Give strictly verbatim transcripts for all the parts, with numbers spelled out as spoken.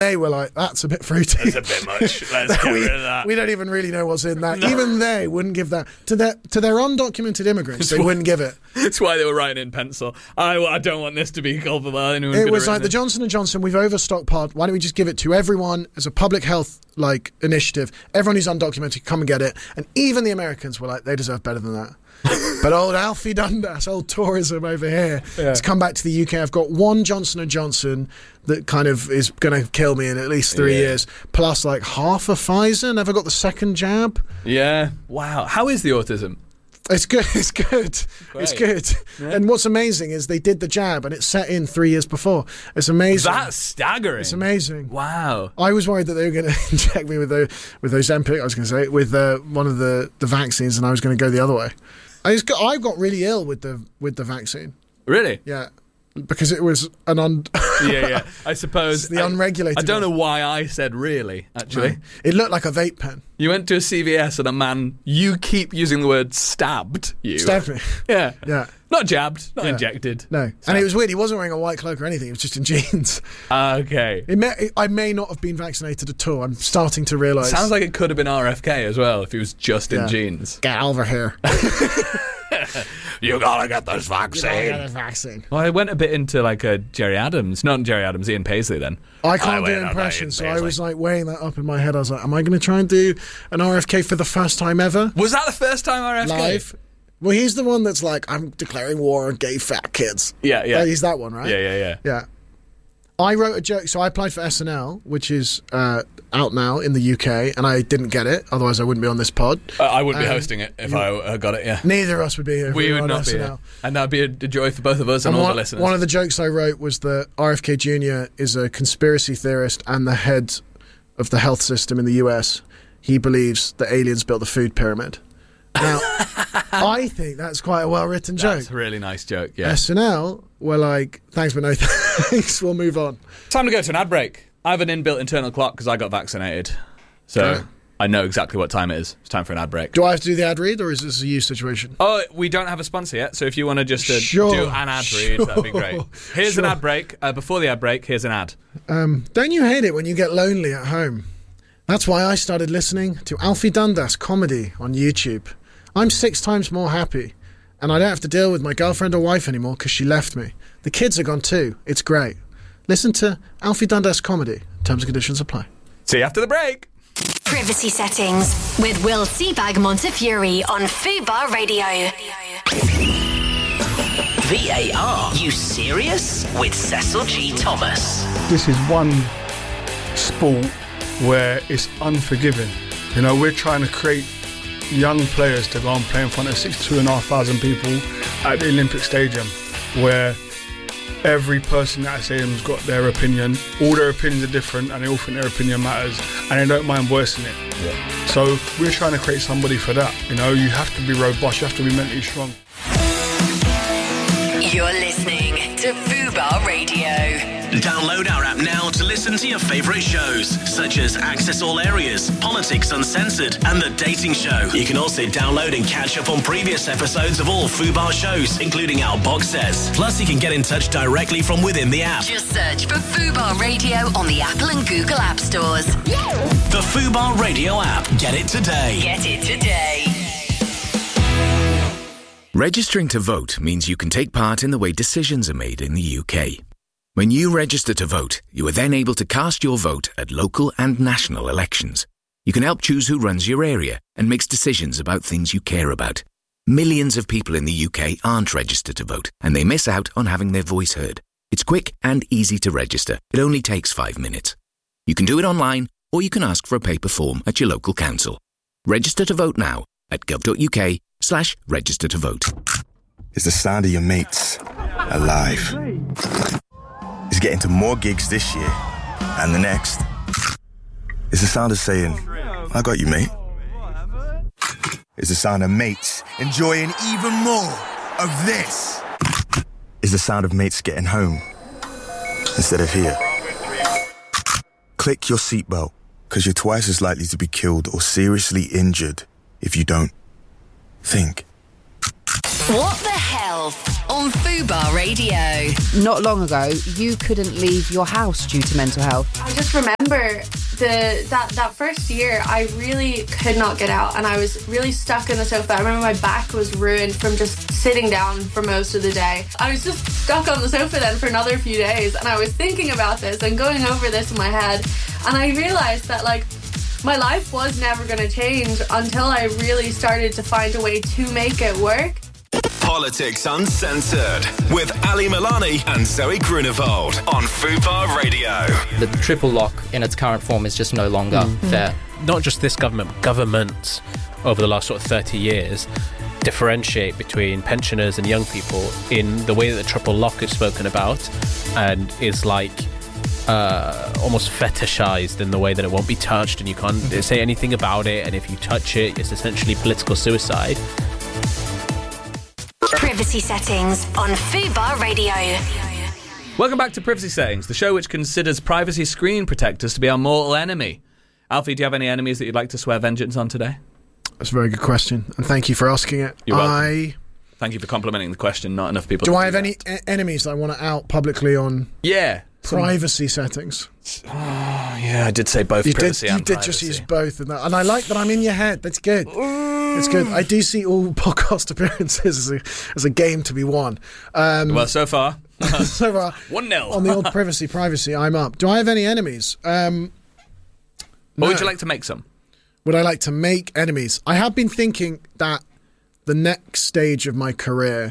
they were like, that's a bit fruity. That's a bit much. Let's get we, rid of that. We don't even really know what's in that. No. Even they wouldn't give that to their to their undocumented immigrants. They wouldn't give it. That's why they were writing in pencil. I, I don't want this to be culpable. Anyone It was like the Johnson and Johnson. We've overstocked pod. Why don't we just give it to everyone as a public health like initiative? Everyone who's undocumented, come and get it. And even the Americans were like, they deserve better than that. But old Alfie Dundas, old tourism over here, yeah. has come back to the U K. I've got one Johnson and Johnson that kind of is going to kill me in at least three yeah. years, plus like half a Pfizer. Never got the second jab. Yeah. Wow. How is the autism? It's good. It's good. Great. It's good. Yeah. And what's amazing is they did the jab and it set in three years before. It's amazing. That's staggering. It's amazing. Wow. I was worried that they were going to inject me with the with Ozempic. I was going to say with uh, one of the, the vaccines, and I was going to go the other way. I just got, I got really ill with the with the vaccine. Really? Yeah. Because it was an un... yeah, yeah. I suppose... the I, unregulated I don't one. know why I said really, actually. No. It looked like a vape pen. You went to a C V S and a man... You keep using the word stabbed you. Stabbed me. Yeah. Yeah. Not jabbed, not yeah. injected. No. Stabbed. And it was weird. He wasn't wearing a white cloak or anything. He was just in jeans. Okay. It may, it, I may not have been vaccinated at all. I'm starting to realise. Sounds like it could have been R F K as well if he was just yeah. in jeans. Get over here. You gotta get this vaccine. You gotta get this vaccine. Well, I went a bit into like a Jerry Adams, not Jerry Adams, Ian Paisley. Then I can't I do impressions, so I was like weighing that up in my head. I was like, "Am I going to try and do an R F K for the first time ever?" Was that the first time R F K live? Well, he's the one that's like, "I'm declaring war on gay fat kids." Yeah, yeah. He's that one, right? Yeah, yeah, yeah. Yeah. I wrote a joke, so I applied for S N L, which is uh, out now in the U K, and I didn't get it. Otherwise, I wouldn't be on this pod. Uh, I wouldn't um, be hosting it if I uh, got it. Yeah, neither of us would be here. If we, we would were not on be S N L. here, and that'd be a, a joy for both of us and, and all one, the listeners. One of the jokes I wrote was that R F K Junior is a conspiracy theorist and the head of the health system in the U S. He believes that aliens built the food pyramid. Now, I think that's quite a well-written joke. That's a really nice joke, yeah. S N L were like, thanks, but no thanks, we'll move on. Time to go to an ad break. I have an inbuilt internal clock because I got vaccinated. So okay. I know exactly what time it is. It's time for an ad break. Do I have to do the ad read, or is this a you situation? Oh, we don't have a sponsor yet, so if you want to just uh, sure, do an ad read, sure, that'd be great. Here's sure. an ad break. Uh, before the ad break, here's an ad. Um, don't you hate it when you get lonely at home? That's why I started listening to Alfie Dundas comedy on YouTube. I'm six times more happy, and I don't have to deal with my girlfriend or wife anymore because she left me. The kids are gone too. It's great. Listen to Alfie Dundas comedy. Terms and conditions apply. See you after the break. Privacy settings with Will Seabag Montefiore on Fubar Radio. V A R, you serious? With Cecil G. Thomas. This is one sport where it's unforgiving. You know, we're trying to create young players to go and play in front of sixty-two and a half thousand people at the Olympic Stadium, where every person at that stadium's got their opinion. All their opinions are different, and they all think their opinion matters, and they don't mind voicing it. Yeah. So we're trying to create somebody for that. You know, you have to be robust, you have to be mentally strong. You're listening to Fubar Radio. Download our app now to listen to your favourite shows, such as Access All Areas, Politics Uncensored, and The Dating Show. You can also download and catch up on previous episodes of all Fubar shows, including our box sets. Plus, you can get in touch directly from within the app. Just search for Fubar Radio on the Apple and Google App Stores. The Fubar Radio app. Get it today. Get it today. Registering to vote means you can take part in the way decisions are made in the U K. When you register to vote, you are then able to cast your vote at local and national elections. You can help choose who runs your area and makes decisions about things you care about. Millions of people in the U K aren't registered to vote, and they miss out on having their voice heard. It's quick and easy to register. It only takes five minutes. You can do it online, or you can ask for a paper form at your local council. Register to vote now at gov.uk slash register to vote. Is the sound of your mates alive? Is getting to more gigs this year and the next? Is the sound of saying, I got you, mate? Is the sound of mates enjoying even more of this? Is the sound of mates getting home instead of here? Click your seatbelt, because you're twice as likely to be killed or seriously injured if you don't think. What the hell Health on Fubar Radio. Not long ago, you couldn't leave your house due to mental health. I just remember the that, that first year, I really could not get out, and I was really stuck in the sofa. I remember my back was ruined from just sitting down for most of the day. I was just stuck on the sofa then for another few days, and I was thinking about this and going over this in my head, and I realised that, like, my life was never going to change until I really started to find a way to make it work. Politics Uncensored with Ali Milani and Zoe Grunewald on Fubar Radio. The triple lock in its current form is just no longer mm-hmm. fair. Not just this government, governments over the last sort of thirty years differentiate between pensioners and young people in the way that the triple lock is spoken about and is like uh, almost fetishized in the way that it won't be touched and you can't say anything about it, and if you touch it, it's essentially political suicide. Privacy settings on Fubar Radio. Welcome back to Privacy Settings, the show which considers privacy screen protectors to be our mortal enemy. Alfie, do you have any enemies that you'd like to swear vengeance on today? That's a very good question, and thank you for asking it. You're welcome. I... Thank you for complimenting the question. Not enough people Do do I have that. any e- enemies that I want to out publicly on Yeah. privacy settings? Oh, yeah, I did say both You privacy did, you and did privacy. just use both, and, that, and I like that I'm in your head. That's good. It's good. I do see all podcast appearances as a, as a game to be won. Um, Well, so far, so far, one nil. on the old privacy, privacy, I'm up. Do I have any enemies? Um, Or would no. you like to make some? Would I like to make enemies? I have been thinking that the next stage of my career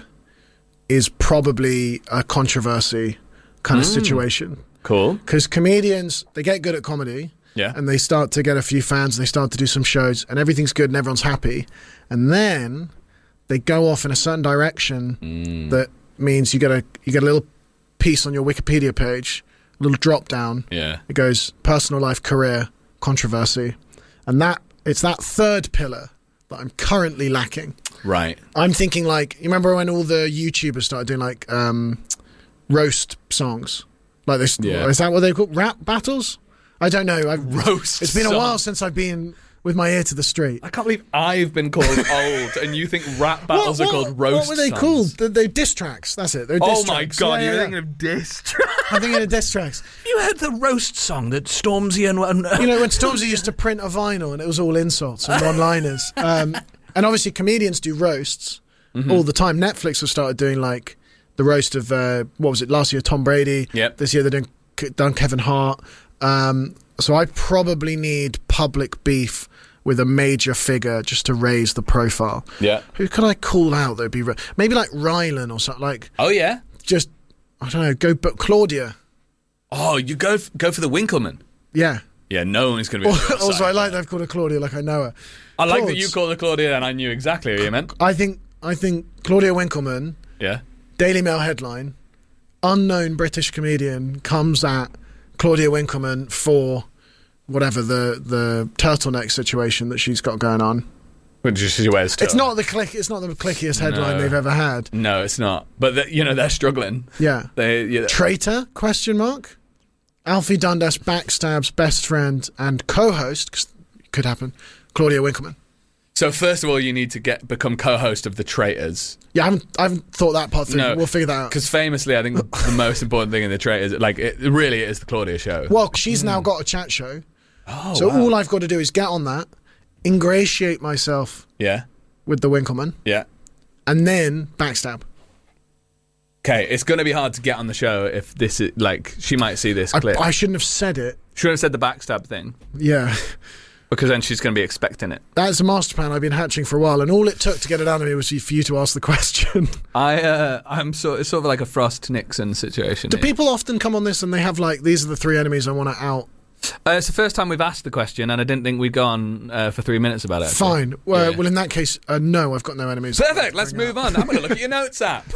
is probably a controversy kind of Mm. situation. Cool. Because comedians, they get good at comedy. Yeah. And they start to get a few fans, they start to do some shows, and everything's good and everyone's happy. And then they go off in a certain direction Mm. that means you get a you get a little piece on your Wikipedia page, a little drop down. Yeah. It goes personal life, career, controversy. And that it's that third pillar that I'm currently lacking. Right. I'm thinking like, you remember when all the YouTubers started doing like um, roast songs? Like this, Yeah. is that what they call rap battles? I don't know. I've, Roast It's been a song. while since I've been with my ear to the street. I can't believe I've been called old and you think rap battles What- are what- called roast What were they songs. called? They're, they're diss tracks. That's it. They're diss Oh my tracks. god, Yeah, you're yeah, thinking yeah. of diss tracks. I'm thinking of diss tracks. You heard the roast song that Stormzy and... and You know, when Stormzy used to print a vinyl and it was all insults and one-liners. Um, and obviously comedians do roasts Mm-hmm. all the time. Netflix have started doing like the roast of, uh, what was it, last year, Tom Brady. Yep. This year they're doing done Kevin Hart. Um, so I probably need public beef with a major figure just to raise the profile. Yeah. Who could I call out that would be... Re- Maybe like Rylan or something. Like, Oh, yeah? just, I don't know, go... But Claudia. Oh, you go f- go for the Winkleman. Yeah. Yeah, no one's going to be... on your Also, side. I like that I've called her Claudia like I know her. I like that Claudes. you called her Claudia and I knew exactly what you meant. I think I think Claudia Winkleman, Yeah. Daily Mail headline, unknown British comedian comes at Claudia Winkleman for whatever the the turtleneck situation that she's got going on. Which is she wears It's not the click. It's not the clickiest headline No. they've ever had. No, it's not. But, the, you know, they're struggling. Yeah. They, yeah. Traitor? Question mark. Alfie Dundas backstabs best friend and co-host. 'Cause it could happen. Claudia Winkleman. So first of all, you need to get become co-host of The Traitors. Yeah, I haven't, I haven't thought that part through. No, We'll figure that out. Because famously, I think the most important thing in The Traitors, like, it really is the Claudia show. Well, she's now got a chat show. Oh, so wow. all I've got to do is get on that, ingratiate myself Yeah, with the Winkleman, yeah. and then backstab. Okay, it's going to be hard to get on the show if this is, like, she might see this I, clip. I shouldn't have said it. Shouldn't have said the backstab thing, Yeah. because then she's going to be expecting it. That's a master plan I've been hatching for a while, and all it took to get it out of me was for you to ask the question. I, uh, I'm sort, it's sort of like a Frost Nixon situation. Do here. people often come on this and they have like, these are the three enemies I want to out? Uh, it's the first time we've asked the question, and I didn't think we'd go on uh, for three minutes about it. actually. Fine. Well, Yeah. well, in that case, uh, no, I've got no enemies. Perfect. Let's move on. I'm going to look at your notes app.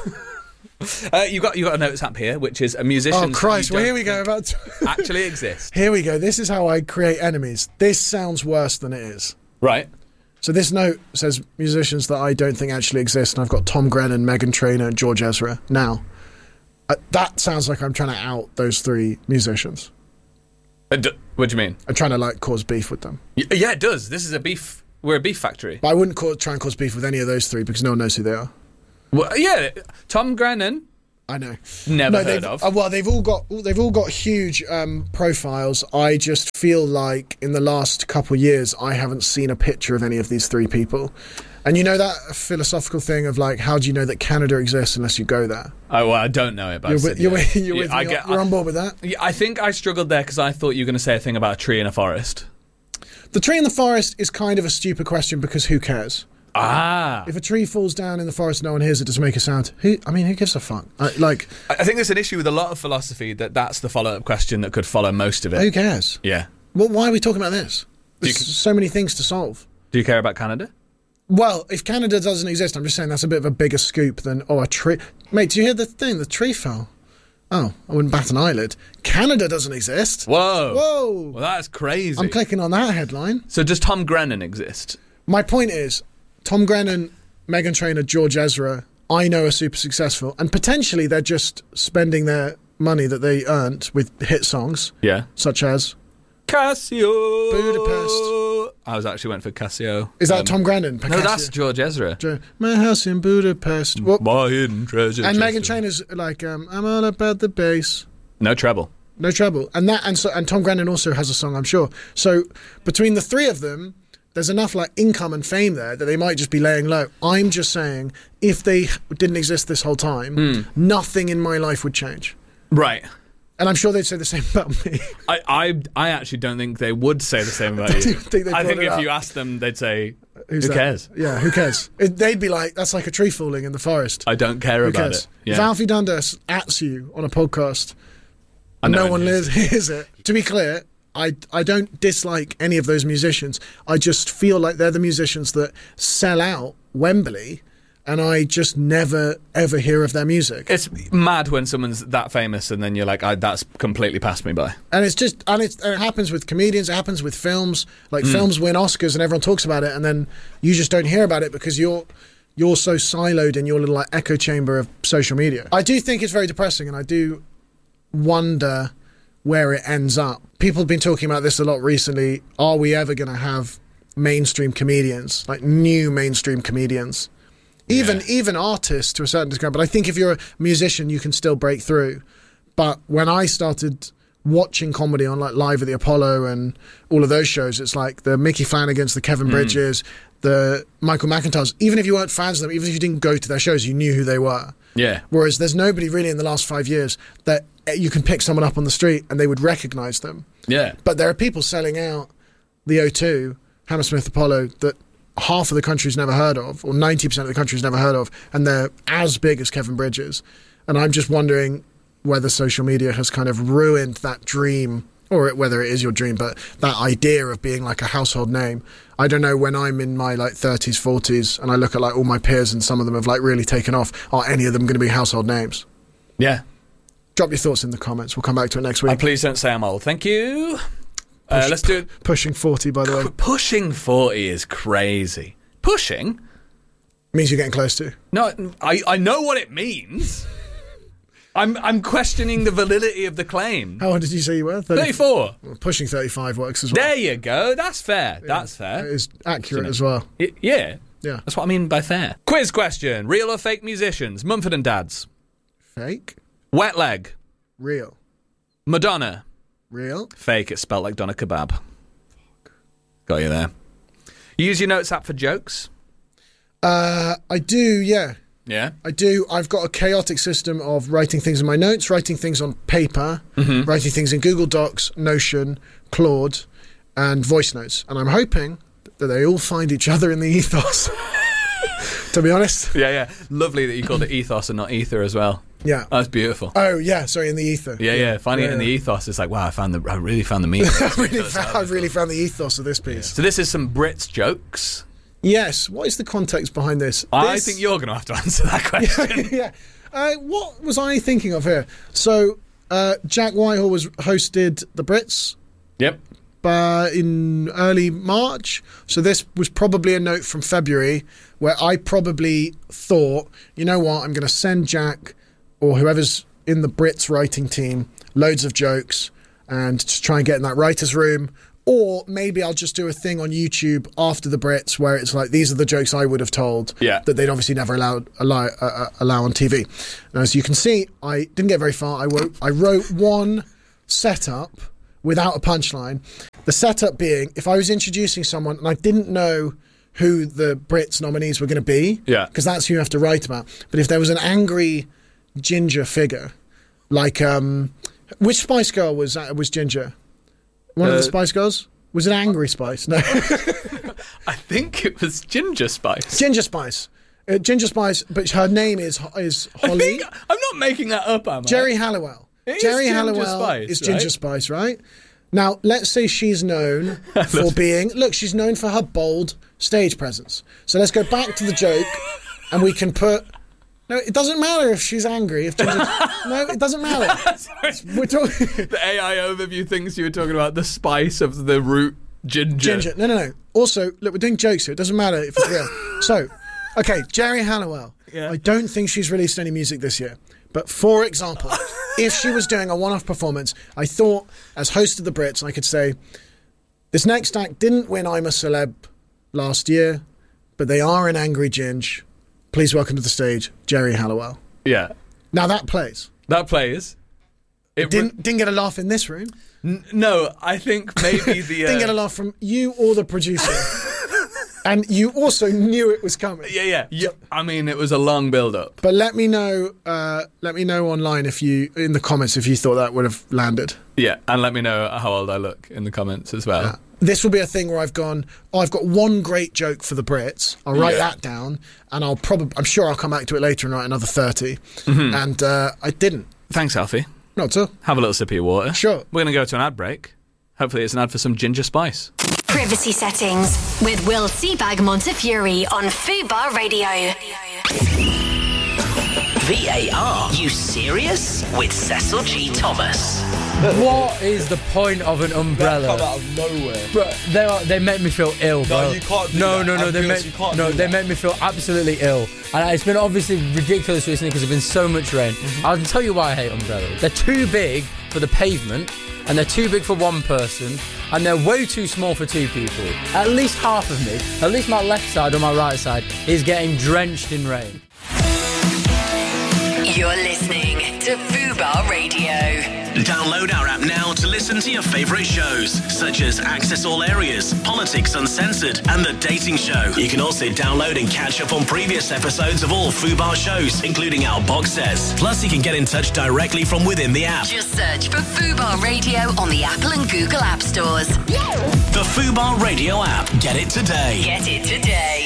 Uh, you got you got a notes app here, which is a musician. Oh, Christ. Well, here we go. About to- actually exist. Here we go. This is how I create enemies. This sounds worse than it is. Right. So this note says musicians that I don't think actually exist, and I've got Tom Grennan, Meghan Trainor, and George Ezra. Now, uh, that sounds like I'm trying to out those three musicians. Uh, d- what do you mean? I'm trying to like cause beef with them. Y- yeah, it does. This is a beef. We're a beef factory. But I wouldn't cause, try and cause beef with any of those three because no one knows who they are. Well, yeah, Tom Grennan. I know. Never no, heard they've, of. uh, well, they've all got they've all got huge um, profiles. I just feel like in the last couple of years, I haven't seen a picture of any of these three people. And you know that philosophical thing of like, how do you know that Canada exists unless you go there? Oh, well, I don't know it, but You're I've with, said you're, yeah. with, you're, Yeah, with I me. get- You're I- on board with that? Yeah, I think I struggled there because I thought you were going to say a thing about a tree in a forest. The tree in the forest is kind of a stupid question because who cares? Ah. If a tree falls down in the forest, no one hears it, doesn't make a sound. Who? I mean, who gives a fuck? I, like, I I think there's an issue with a lot of philosophy that that's the follow-up question that could follow most of it. who cares? Yeah. Well, why are we talking about this? Do you There's so many things to solve. Do you care about Canada? Well, if Canada doesn't exist, I'm just saying that's a bit of a bigger scoop than, oh, a tree. Mate, do you hear the thing? The tree fell. Oh, I wouldn't bat an eyelid. Canada doesn't exist. Whoa. Whoa. Well, that's crazy. I'm clicking on that headline. So does Tom Grennan exist? My point is, Tom Grennan, Meghan Trainor, George Ezra, I know are super successful, and potentially they're just spending their money that they earned with hit songs, Yeah. such as Casio. Budapest. I was actually went for Casio. Is that Um, Tom Grennan? No, Picasso? that's George Ezra. Jo- My house in Budapest. Well, My hidden treasure. and chest Meghan of- Trainor's like, um, I'm all about the bass. No treble. No trouble. And that and so and Tom Grennan also has a song, I'm sure. So between the three of them, there's enough like income and fame there that they might just be laying low. I'm just saying, if they didn't exist this whole time, Hmm. nothing in my life would change. Right. And I'm sure they'd say the same about me. I, I, I actually don't think they would say the same about Do you. you think they I brought think it if up? you asked them, they'd say, Who's who that? cares? Yeah, who cares? It, they'd be like, that's like a tree falling in the forest. I don't care Who about cares? it. Yeah. If Alfie Dundas ats you on a podcast, I know no it one is. hears it. To be clear, I, I don't dislike any of those musicians. I just feel like they're the musicians that sell out Wembley, and I just never, ever hear of their music. It's mad when someone's that famous and then you're like, I, that's completely passed me by. And it's just, and, it's, and it happens with comedians, it happens with films. Like, Mm. films win Oscars and everyone talks about it, and then you just don't hear about it because you're you're so siloed in your little like echo chamber of social media. I do think it's very depressing, and I do wonder where it ends up. People have been talking about this a lot recently. Are we ever going to have mainstream comedians, like new mainstream comedians? Even even artists to a certain degree, but I think if you're a musician, you can still break through. But when I started watching comedy on like Live at the Apollo and all of those shows, it's like the Mickey Flanagans, the Kevin Mm. Bridges, the Michael McIntyres. Even if you weren't fans of them, even if you didn't go to their shows, you knew who they were. Yeah. Whereas there's nobody really in the last five years that you can pick someone up on the street and they would recognise them. Yeah. But there are people selling out the O two, Hammersmith Apollo, that half of the country's never heard of, or ninety percent of the country's never heard of, and they're as big as Kevin Bridges. And I'm just wondering whether social media has kind of ruined that dream, or whether it is your dream, but that idea of being like a household name. I don't know, when I'm in my like thirties, forties, and I look at like all my peers and some of them have like really taken off, are any of them going to be household names? Yeah. Drop your thoughts in the comments. We'll come back to it next week. And please don't say I'm old. Thank you. Uh, Push- let's do it. Pushing forty, by the way. Pushing forty is crazy. Pushing? Means you're getting close to. No, I, I know what it means. I'm I'm questioning the validity of the claim. How old did you say you were? thirty-four. Well, pushing thirty-five works as well. There you go. That's fair. That's fair. It is accurate Isn't it? as well. Y- yeah. Yeah. That's what I mean by fair. Quiz question. Real or fake musicians? Mumford and Dads. Fake? Wet Leg. Real. Madonna. Real. Fake. It's spelled like Donna Kebab. Got you there. Use your notes app for jokes. Uh, I do, yeah. Yeah. I do. I've got a chaotic system of writing things in my notes, writing things on paper, Mhm. writing things in Google Docs, Notion, Claude, and voice notes. And I'm hoping that they all find each other in the ethos. To be honest. Yeah, yeah. Lovely that you called it ethos and not ether as well. Yeah. That's beautiful. Oh, yeah, sorry, in the ether. Yeah, yeah. Finding Yeah, it in the yeah. ethos is like, wow, I found the, I really found the meaning. I really found, I've really found the ethos of this piece. So this is some Brits jokes. Yes. What is the context behind this? I This- think you're going to have to answer that question. yeah. Uh, what was I thinking of here? So, uh, Jack Whitehall was hosted the Brits Yep. uh, in early March. So this was probably a note from February where I probably thought, you know what, I'm going to send Jack or whoever's in the Brits writing team loads of jokes and to try and get in that writer's room Or maybe I'll just do a thing on YouTube after the Brits where it's like, these are the jokes I would have told yeah. that they'd obviously never allow, allow, uh, allow on T V. Now, as you can see, I didn't get very far. I wrote, I wrote one setup without a punchline. The setup being, if I was introducing someone and I didn't know who the Brits nominees were going to be, yeah, because that's who you have to write about. But if there was an angry ginger figure, like, um, which Spice Girl was uh, was ginger? One uh, of the Spice Girls? Was it Angry Spice? No. I think it was Ginger Spice. Ginger Spice. Uh, Ginger Spice, but her name is is Holly. I think, I'm not making that up, am I? Jerry Halliwell. It Jerry is Halliwell Spice, is Ginger right? Spice, right? Now, let's say she's known for being... Look, she's known for her bold stage presence. So let's go back to the joke, and we can put... No, it doesn't matter if she's angry. If Ginger, no, it doesn't matter. We're talking. The A I overview thinks you were talking about the spice of the root ginger. Ginger. No, no, no. Also, look, we're doing jokes here. It doesn't matter if it's real. So, okay, Jerry Halliwell. Yeah. I don't think she's released any music this year. But for example, if she was doing a one-off performance, I thought, as host of the Brits, I could say, this next act didn't win I'm a Celeb last year, but they are an angry ginge. Please welcome to the stage, Jerry Halliwell. Yeah. Now that plays. That plays. It didn't re- didn't get a laugh in this room. N- no, I think maybe the... Uh... didn't get a laugh from you or the producer. And you also knew it was coming. Yeah, yeah. yeah. I mean, it was a long build-up. But let me know uh, let me know online if you, in the comments, if you thought that would have landed. Yeah, and let me know how old I look in the comments as well. Yeah. This will be a thing where I've gone, oh, I've got one great joke for the Brits. I'll write yeah. that down, and I'll probably, I'm sure I'll come back to it later and write another thirty. Mm-hmm. And uh, I didn't. Thanks, Alfie. Not so. Have a little sip of your water. Sure. We're going to go to an ad break. Hopefully it's an ad for some Ginger Spice. Privacy Settings with Will Seabag Montefiore on Fubar Radio. V A R, you serious? With Cecil G. Thomas. What is the point of an umbrella? That come out of nowhere. Bro, they are, they make me feel ill, bro. No, you can't do no, that. No, no, no, they make, no, they make me feel absolutely ill. And it's been obviously ridiculous recently because there's been so much rain. Mm-hmm. I'll tell you why I hate umbrellas. They're too big for the pavement, and they're too big for one person, and they're way too small for two people. At least half of me, at least my left side or my right side, is getting drenched in rain. You're listening to Fubar Radio. Download our app now to listen to your favourite shows, such as Access All Areas, Politics Uncensored, and The Dating Show. You can also download and catch up on previous episodes of all Fubar shows, including our box sets. Plus, you can get in touch directly from within the app. Just search for Fubar Radio on the Apple and Google App Stores. The Fubar Radio app. Get it today. Get it today.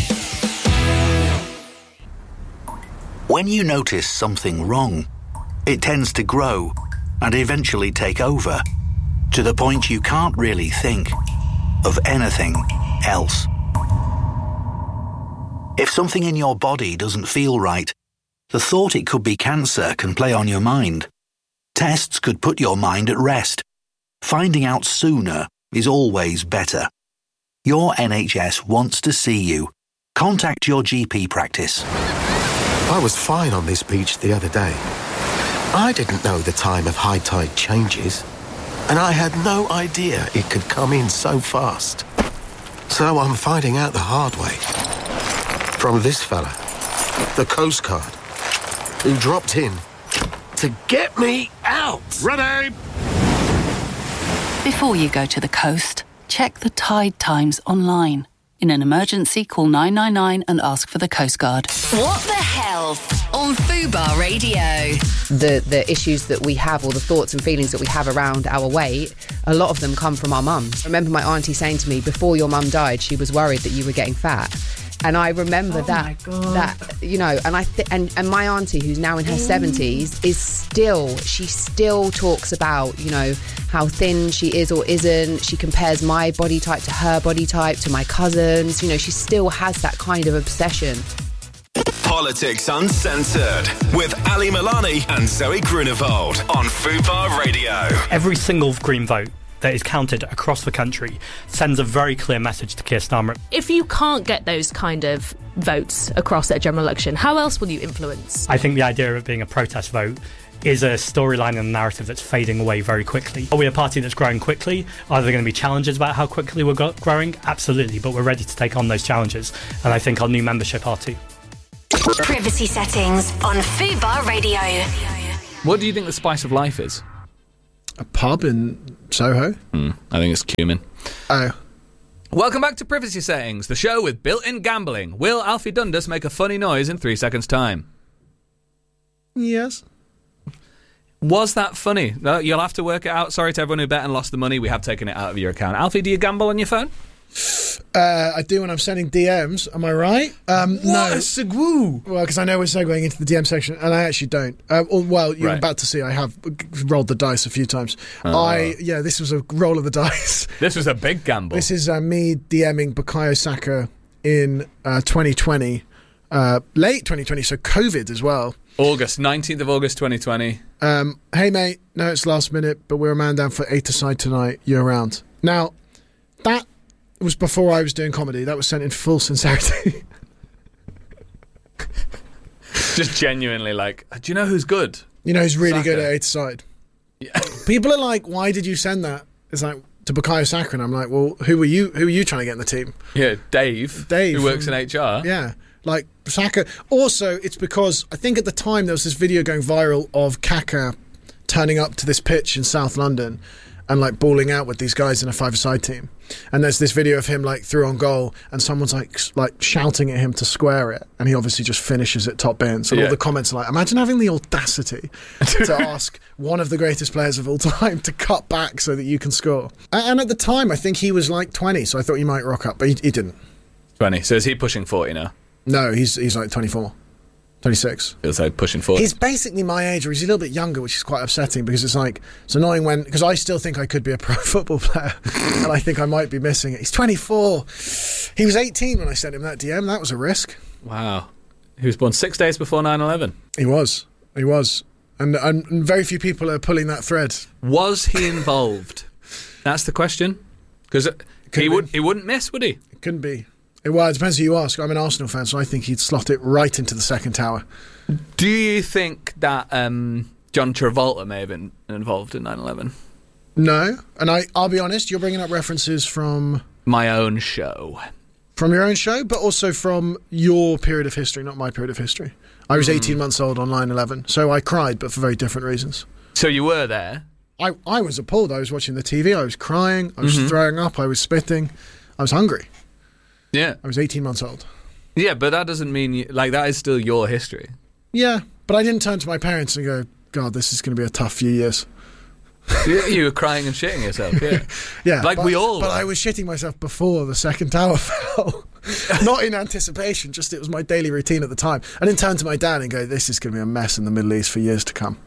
When you notice something wrong, it tends to grow and eventually take over, to the point you can't really think of anything else. If something in your body doesn't feel right, the thought it could be cancer can play on your mind. Tests could put your mind at rest. Finding out sooner is always better. Your N H S wants to see you. Contact your G P practice. I was fine on this beach the other day. I didn't know the time of high tide changes, and I had no idea it could come in so fast. So I'm finding out the hard way. From this fella, the Coast Guard, who dropped in to get me out. Ready! Before you go to the coast, check the tide times online. In an emergency, call nine nine nine and ask for the Coast Guard. What the health on Fubar Radio. The the issues that we have, or the thoughts and feelings that we have around our weight, a lot of them come from our mums. I remember my auntie saying to me, before your mum died, she was worried that you were getting fat. And I remember oh that, that you know, and I th- and and my auntie, who's now in her seventies, is still she still talks about, you know, how thin she is or isn't. She compares my body type to her body type, to my cousins. You know, she still has that kind of obsession. Politics Uncensored with Ali Milani and Zoe Grunewald on Fubar Radio. Every single Green vote that is counted across the country sends a very clear message to Keir Starmer. If you can't get those kind of votes across at a general election, how else will you influence? I think the idea of it being a protest vote is a storyline and a narrative that's fading away very quickly. Are we a party that's growing quickly? Are there going to be challenges about how quickly we're go- growing? Absolutely, but we're ready to take on those challenges, and I think our new membership are too. Privacy settings on Fubar Radio. What do you think the spice of life is? A pub in Soho? Mm, I think it's cumin. Oh. Welcome back to Privacy Settings, the show with built-in gambling. Will Alfie Dundas make a funny noise in three seconds' time? Yes. Was that funny? No, you'll have to work it out. Sorry to everyone who bet and lost the money. We have taken it out of your account. Alfie, do you gamble on your phone? Uh, I do when I'm sending D Ms. Am I right? Um, what no. a segwoo! Well, because I know we're segueing into the D M section, and I actually don't. Uh, or, well, you're Right. about to see. I have rolled the dice a few times. Oh. I yeah, this was a roll of the dice. This was a big gamble. This is uh, me DMing Bukayo Saka in uh, twenty twenty, uh, late twenty twenty, so COVID as well. August, nineteenth of August twenty twenty. Um, hey mate, no, it's last minute, but we're a man down for eight aside tonight. You're around. Now, that was before I was doing comedy. That was sent in full sincerity. Just genuinely like, do you know who's good? You know who's really Saka. good at eight aside? Yeah. People are like, why did you send that? It's like, to Bukayo Saka, and I'm like, well, who were you? Who were you trying to get in the team? Yeah, Dave. Dave, who works from- in H R. Yeah, like Saka. Also, it's because I think at the time there was this video going viral of Kaka turning up to this pitch in South London and like balling out with these guys in a five-a-side team. And there's this video of him like through on goal, and someone's like s- like shouting at him to square it, and he obviously just finishes it top bin. So Yeah. all the comments are like, imagine having the audacity to ask one of the greatest players of all time to cut back so that you can score. A- And at the time, I think he was like twenty, so I thought he might rock up, but he, he didn't. twenty. So is he pushing forty now? No, he's he's like twenty-four, twenty-six. Feels like pushing forty. He's basically my age, or he's a little bit younger, which is quite upsetting because it's like, it's annoying when, because I still think I could be a pro football player and I think I might be missing it. He's twenty-four. He was eighteen when I sent him that D M. That was a risk. Wow. He was born six days before nine eleven. He was. He was. And, and, and very few people are pulling that thread. Was he involved? That's the question. Because he, would, he wouldn't miss, would he? It couldn't be. It, well, it depends who you ask. I'm an Arsenal fan, so I think he'd slot it right into the second tower. Do you think that um, John Travolta may have been involved in nine eleven? No. And I, I'll be honest, you're bringing up references from... My own show. From your own show, but also from your period of history, not my period of history. I was Mm. eighteen months old on nine eleven, so I cried, but for very different reasons. So you were there? I, I was appalled. I was watching the T V, I was crying, I was Mhm. throwing up, I was spitting, I was hungry. Yeah. I was eighteen months old. Yeah, but that doesn't mean, you, like, that is still your history. Yeah, but I didn't turn to my parents and go, God, this is going to be a tough few years. you, you were crying and shitting yourself, yeah. Yeah, Like but, we all But were. I was shitting myself before the second tower fell. Not in anticipation, just it was my daily routine at the time. I didn't turn to my dad and go, this is going to be a mess in the Middle East for years to come.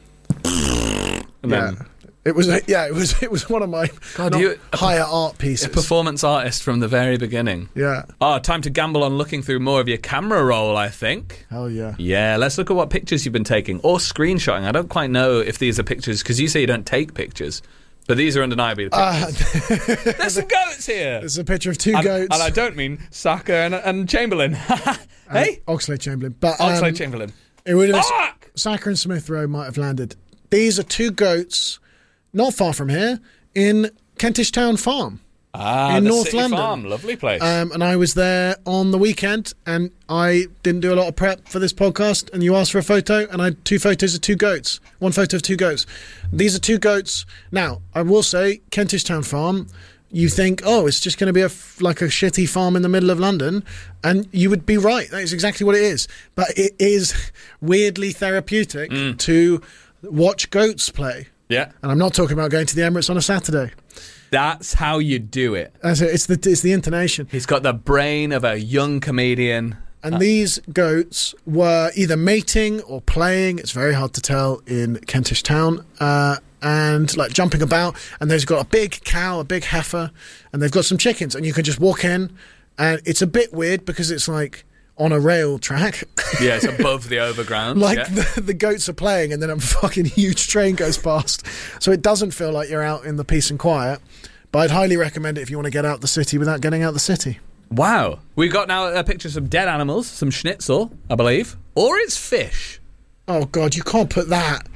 And yeah. then- It was, yeah, it was, it was one of my God, not you- higher art A pieces. performance artist from the very beginning. Yeah. Oh, time to gamble on looking through more of your camera roll, I think. Hell yeah. Yeah, let's look at what pictures you've been taking or screenshotting. I don't quite know if these are pictures because you say you don't take pictures, but these are undeniably the Uh, pictures. There's some goats here. There's a picture of two and, goats. and I don't mean Saka and, and Chamberlain. Hey, Uh, Oxlade Chamberlain. But, um, Oxlade Chamberlain. It would have Fuck! Saka and Smith Rowe might have landed. These are two goats, not far from here, in Kentish Town Farm. Ah, in the North City London. Farm, lovely place. Um, and I was there on the weekend, and I didn't do a lot of prep for this podcast, and you asked for a photo, and I had two photos of two goats. One photo of two goats. These are two goats. Now, I will say, Kentish Town Farm, you think, oh, it's just going to be a f- like a shitty farm in the middle of London, and you would be right. That is exactly what it is. But it is weirdly therapeutic Mm. to watch goats play. Yeah. And I'm not talking about going to the Emirates on a Saturday. That's how you do it. That's it. It's the it's the intonation. He's got the brain of a young comedian. And these goats were either mating or playing. It's very hard to tell in Kentish Town. Uh, and like jumping about. And they've got a big cow, a big heifer, and they've got some chickens. And you can just walk in. And it's a bit weird because it's like on a rail track. Yeah, it's above the overground. Like yeah. the, the goats are playing, and then a fucking huge train goes past. So it doesn't feel like you're out in the peace and quiet. But I'd highly recommend it if you want to get out the city without getting out the city. Wow. We've got now uh, pictures of dead animals, some schnitzel, I believe. Or it's fish. Oh, God, you can't put that.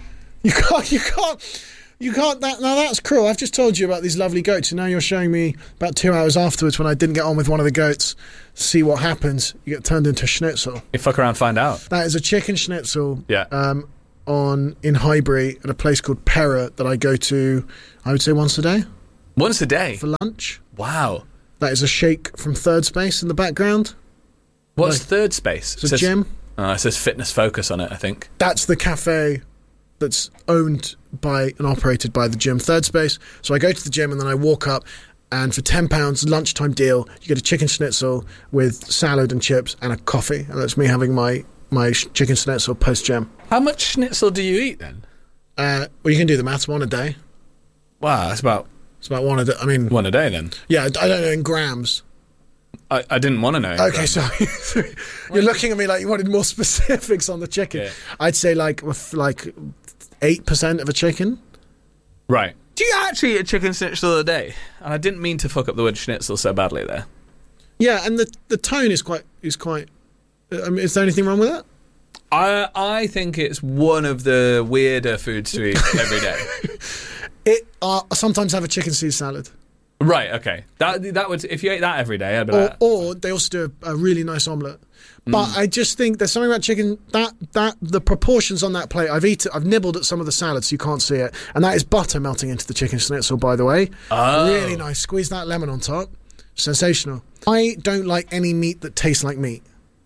You can't. You can't. You can't. That now that's cruel. I've just told you about these lovely goats, and now you're showing me about two hours afterwards when I didn't get on with one of the goats. See what happens. You get turned into schnitzel. You fuck around, find out. That is a chicken schnitzel. Yeah. Um, on in Highbury at a place called Pera that I go to. I would say once a day. Once a day for lunch. Wow. That is a shake from Third Space in the background. What's like, Third Space? It's a says, gym. Oh, it says Fitness Focus on it, I think. That's the cafe that's owned by and operated by the gym Third Space. So I go to the gym and then I walk up, and for ten pounds lunchtime deal, you get a chicken schnitzel with salad and chips and a coffee. And that's me having my, my chicken schnitzel post-gym. How much schnitzel do you eat then? Uh, well, you can do the maths, one a day. Wow, that's about... It's about one a day. I mean... One a day then? Yeah, I don't know in grams. I, I didn't want to know. Okay, sorry. You're looking at me like you wanted more specifics on the chicken. Yeah. I'd say like like eight percent of a chicken. Right. Do you actually eat a chicken schnitzel a day? And I didn't mean to fuck up the word schnitzel so badly there. Yeah, and the the tone is quite is quite. I mean, is there anything wrong with that? I I think it's one of the weirder foods to eat every day. It. Uh, I sometimes have a chicken Caesar salad. Right, okay. That that would if you ate that every day, I'd be or, like, or they also do a, a really nice omelette. But Mm. I just think there's something about chicken that that the proportions on that plate. I've eaten, I've nibbled at some of the salads, so you can't see it, and that is butter melting into the chicken schnitzel. By the way, Oh. really nice. Squeeze that lemon on top, sensational. I don't like any meat that tastes like meat.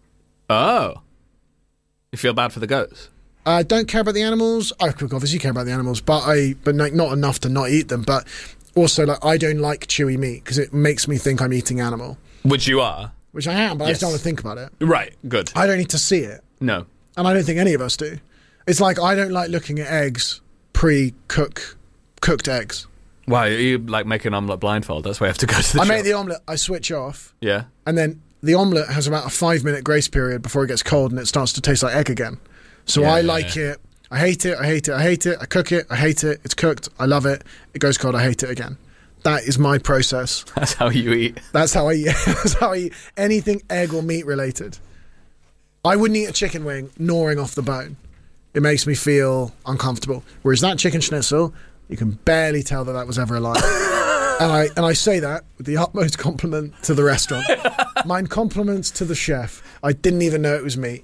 Oh, you feel bad for the goats? I don't care about the animals. I obviously care about the animals, but I but like, not enough to not eat them. But also, like I don't like chewy meat because it makes me think I'm eating animal. Which you are. Which I am, but I Yes. just don't want to think about it. Right, good. I don't need to see it. No. And I don't think any of us do. It's like I don't like looking at eggs, pre-cook, cooked eggs. Wow, you like make an omelette blindfold? That's why you have to go to the I shop. make the omelette, I switch off, Yeah. and then the omelette has about a five-minute grace period before it gets cold and it starts to taste like egg again. So Yeah, I yeah, like yeah. it. I hate it, I hate it, I hate it. I cook it, I hate it. It's cooked, I love it. It goes cold, I hate it again. That is my process. That's how you eat. That's how I eat. That's how I eat anything egg or meat related. I wouldn't eat a chicken wing gnawing off the bone. It makes me feel uncomfortable. Whereas that chicken schnitzel, you can barely tell that that was ever alive. and I and I say that with the utmost compliment to the restaurant. Mine compliments to the chef. I didn't even know it was meat.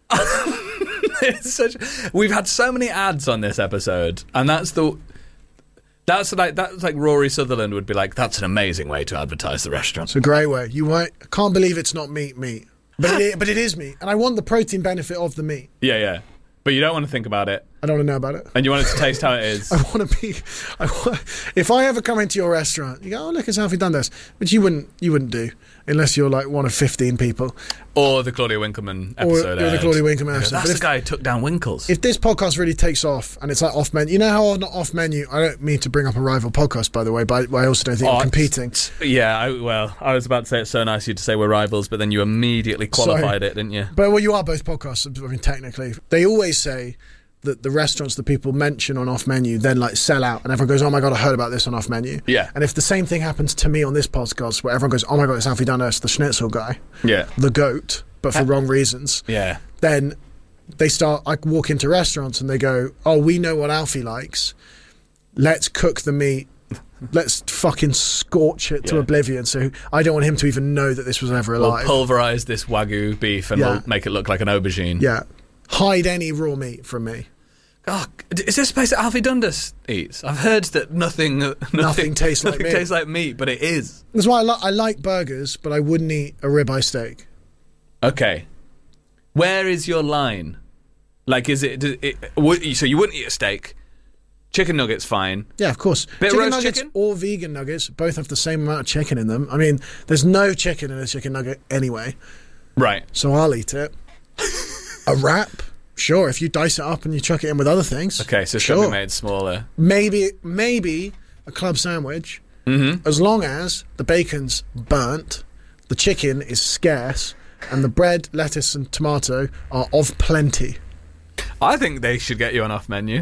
It's such. We've had so many ads on this episode, and that's the. That's like that's like Rory Sutherland would be like. That's an amazing way to advertise the restaurant. It's a great way. You won't, I can't believe it's not meat, meat, but it, but it is meat, and I want the protein benefit of the meat. Yeah, yeah. But you don't want to think about it. I don't want to know about it. And you want it to taste how it is. I want to be. I want, if I ever come into your restaurant, you go, "Oh, look, it's Alfie Dundas," which you wouldn't. You wouldn't do unless you're like one of fifteen people. Or the Claudia Winkleman episode. Or, or the aired. Claudia Winkleman episode. That's But the if- guy who took down Winkles. If this podcast really takes off and it's like off menu, you know how not off menu. I don't mean to bring up a rival podcast, by the way, but I also don't think Oh, we're competing. Yeah, I, well, I was about to say it's so nice of you to say we're rivals, but then you immediately qualified Sorry. it, didn't you? But well, you are both podcasts. I mean, technically, they always say that the restaurants that people mention on off menu then like sell out, and everyone goes, "Oh my god, I heard about this on off menu." Yeah. And if the same thing happens to me on this podcast, where everyone goes, "Oh my god, it's Alfie Dundas, the schnitzel guy, Yeah. the goat," but for wrong reasons, Yeah. then they start. I walk into restaurants and they go, "Oh, we know what Alfie likes. Let's cook the meat." Let's fucking scorch it to Yeah. oblivion. So I don't want him to even know that this was ever We'll alive. pulverise this Wagyu beef and Yeah. we'll make it look like an aubergine. Yeah. Hide any raw meat from me. Oh, is this a place that Alfie Dundas eats? I've heard that nothing, nothing, Nothing tastes like nothing meat. tastes like meat, but it is. That's why I, li- I like burgers, but I wouldn't eat a ribeye steak. Okay, where is your line? Like, is it? Does it would, so you wouldn't eat a steak? Chicken nuggets, fine. Yeah, of course. Bit of chicken roast nuggets chicken? or vegan nuggets both have the same amount of chicken in them. I mean, there's no chicken in a chicken nugget anyway. Right. So I'll eat it. A wrap? Sure, if you dice it up and you chuck it in with other things. Okay, so it's sure. got to be made smaller. Maybe, maybe a club sandwich, Mm-hmm. as long as the bacon's burnt, the chicken is scarce, and the bread, lettuce, and tomato are of plenty. I think they should get you an off menu.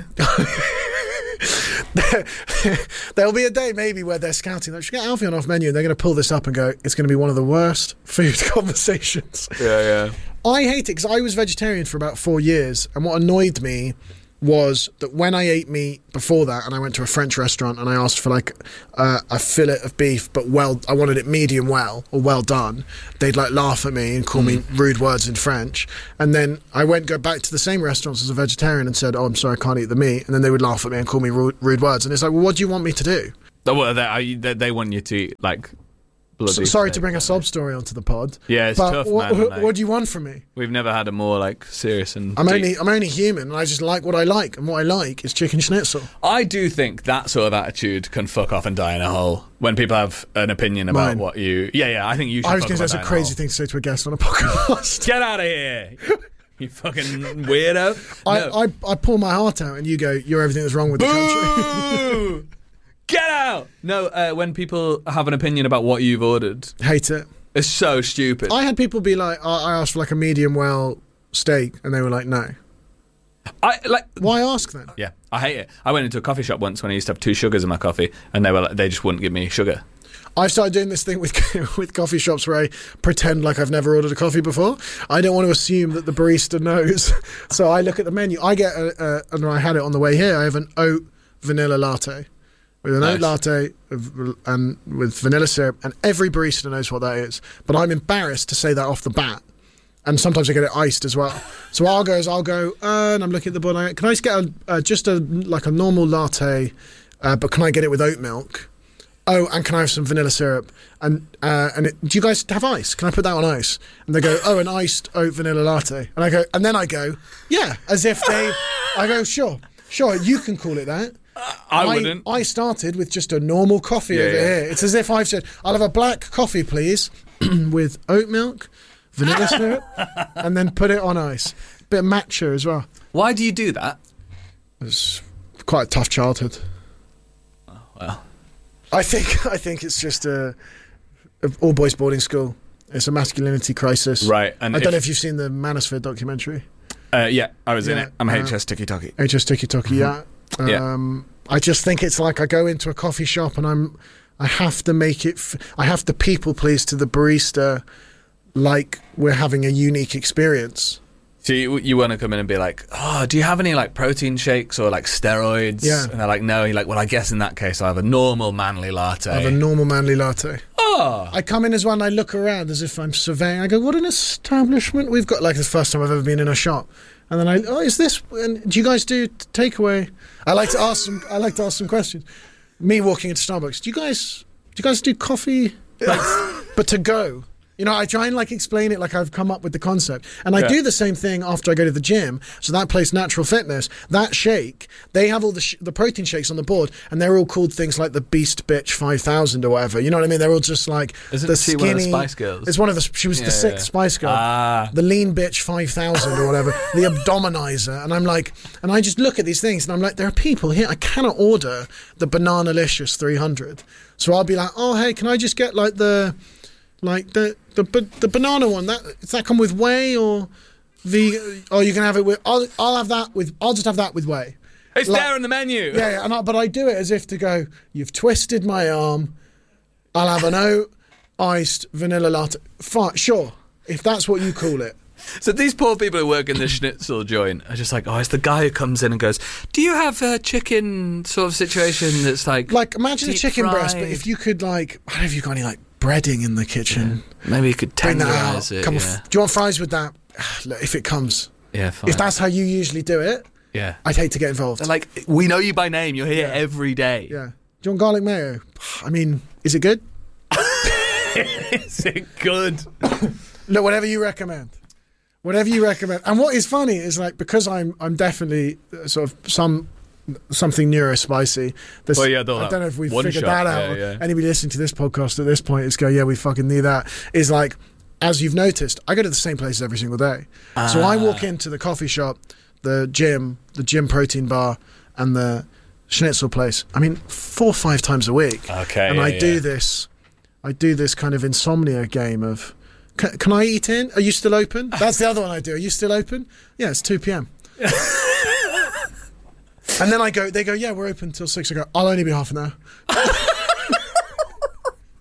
There'll be a day maybe where they're scouting. Like, should get Alfie on off menu, and they're going to pull this up and go, it's going to be one of the worst food conversations. Yeah, yeah. I hate it because I was vegetarian for about four years, and what annoyed me was that when I ate meat before that, and I went to a French restaurant and I asked for like uh, a fillet of beef, but well, I wanted it medium well or well done, they'd like laugh at me and call mm. me rude words in French. And then I went go back to the same restaurants as a vegetarian and said, "Oh, I'm sorry, I can't eat the meat," and then they would laugh at me and call me rude, rude words. And it's like, well, what do you want me to do? Well, they, they, they want you to eat like. So, sorry to bring a sob story onto the pod. Yeah, it's but tough, what, man. What, like, what do you want from me? We've never had a more like serious and. I'm deep. only I'm only human, and I just like what I like, and what I like is chicken schnitzel. I do think that sort of attitude can fuck off and die in a hole when people have an opinion about Mine. what you. Yeah, yeah. I think you should. I was going to say that's a crazy thing to say to a guest on a podcast. Get out of here, you fucking weirdo. I, No. I I pull my heart out, and you go, "You're everything that's wrong with the country." Get out! No, uh, when people have an opinion about what you've ordered, hate it. It's so stupid. I had people be like, I I asked for like a medium well steak, and they were like, no. I like. Why ask then? Yeah, I hate it. I went into a coffee shop once when I used to have two sugars in my coffee, and they were like, they just wouldn't give me sugar. I've started doing this thing with with coffee shops where I pretend like I've never ordered a coffee before. I don't want to assume that the barista knows, so I look at the menu. I get a, a and I had it on the way here. I have an oat vanilla latte. With an Nice. oat latte and with vanilla syrup, and every barista knows what that is. But I'm embarrassed to say that off the bat, and sometimes I get it iced as well. So I'll go, I'll go, uh, and I'm looking at the board. And I go, can I just get a, uh, just a like a normal latte, uh, but can I get it with oat milk? Oh, and can I have some vanilla syrup? And uh, and it, do you guys have ice? Can I put that on ice? And they go, oh, an iced oat vanilla latte. And I go, and then I go, yeah, as if they. I go, sure, sure, you can call it that. I wouldn't. I started with just a normal coffee Yeah, over yeah. here. It's as if I've said, I'll have a black coffee, please, with oat milk, vanilla syrup, and then put it on ice. Bit of matcha as well. Why do you do that? It's quite a tough childhood. Oh, well. I think I think it's just a, a all boys boarding school. It's a masculinity crisis. Right. And I if, don't know if you've seen the Manosphere documentary. Uh, yeah, I was in Yeah, it. I'm uh, H S Tiki Toki. H S Tiki Toki, yeah. Yeah. Um, I just think it's like I go into a coffee shop and I'm, I have to make it, f- I have to people please to the barista like we're having a unique experience. So you, you want to come in and be like, oh, do you have any like protein shakes or like steroids? Yeah. And they're like, no. You're like, well, I guess in that case I'll have a normal manly latte. I have a normal manly latte. Oh. I come in as well and I look around as if I'm surveying. I go, what an establishment we've got. Like the first time I've ever been in a shop. And then I, oh, is this, and do you guys do t- takeaway? I like to ask some, I like to ask some questions. Me walking into Starbucks, do you guys, do you guys do coffee? Like, but to go? You know, I try and like explain it like I've come up with the concept. And I Yeah. do the same thing after I go to the gym. So that place, Natural Fitness, that shake, they have all the sh- the protein shakes on the board, and they're all called things like the Beast Bitch five thousand or whatever. You know what I mean? They're all just like Isn't the she skinny. one of the Spice Girls? It's one of the. She was Yeah, the sixth yeah. Spice Girl. Ah. The Lean Bitch five thousand or whatever. The Abdominizer, and I'm like, and I just look at these things, and I'm like, there are people here. I cannot order the Bananalicious three hundred. So I'll be like, oh hey, can I just get like the. Like the the the banana one, that does that come with whey or the? Oh, you can have it with. I'll I'll have that with. I'll just have that with whey. It's Like- there in the menu. Yeah, yeah and I, but I do it as if to go. You've twisted my arm. I'll have an oat iced vanilla latte. Fine, sure, if that's what you call it. So these poor people who work in the schnitzel joint are just like, oh, it's the guy who comes in and goes, do you have a chicken sort of situation that's like Like imagine a deep chicken breast, but fried? if you could like, I don't know if you've got any like breading in the kitchen. Maybe you could Bring that out. tenderize it. Come on, yeah. f- do you want fries with that? Look, if it comes, yeah, fine. if that's how you usually do it, yeah. I'd hate to get involved. They're like, we know you by name. You're here every day. Yeah. Do you want garlic mayo? I mean, is it good? Is it good? Look, whatever you recommend. Whatever you recommend. And what is funny is like because I'm I'm definitely uh, sort of some something neurospicy. There's, Well, yeah, they'll I have don't know if we've one figured shot, that out. yeah, yeah. Anybody listening to this podcast at this point is go, yeah, we fucking knew that. Is like, as you've noticed, I go to the same places every single day. So I walk into the coffee shop, the gym, the gym protein bar, and the schnitzel place. I mean, four or five times a week. Okay, And yeah, I do yeah. this. I do this kind of insomnia game of. Can, can I eat in? Are you still open? That's the other one I do. Are you still open? Yeah, it's two p.m. And then I go, they go, yeah, we're open till six. I go, I'll only be half an hour.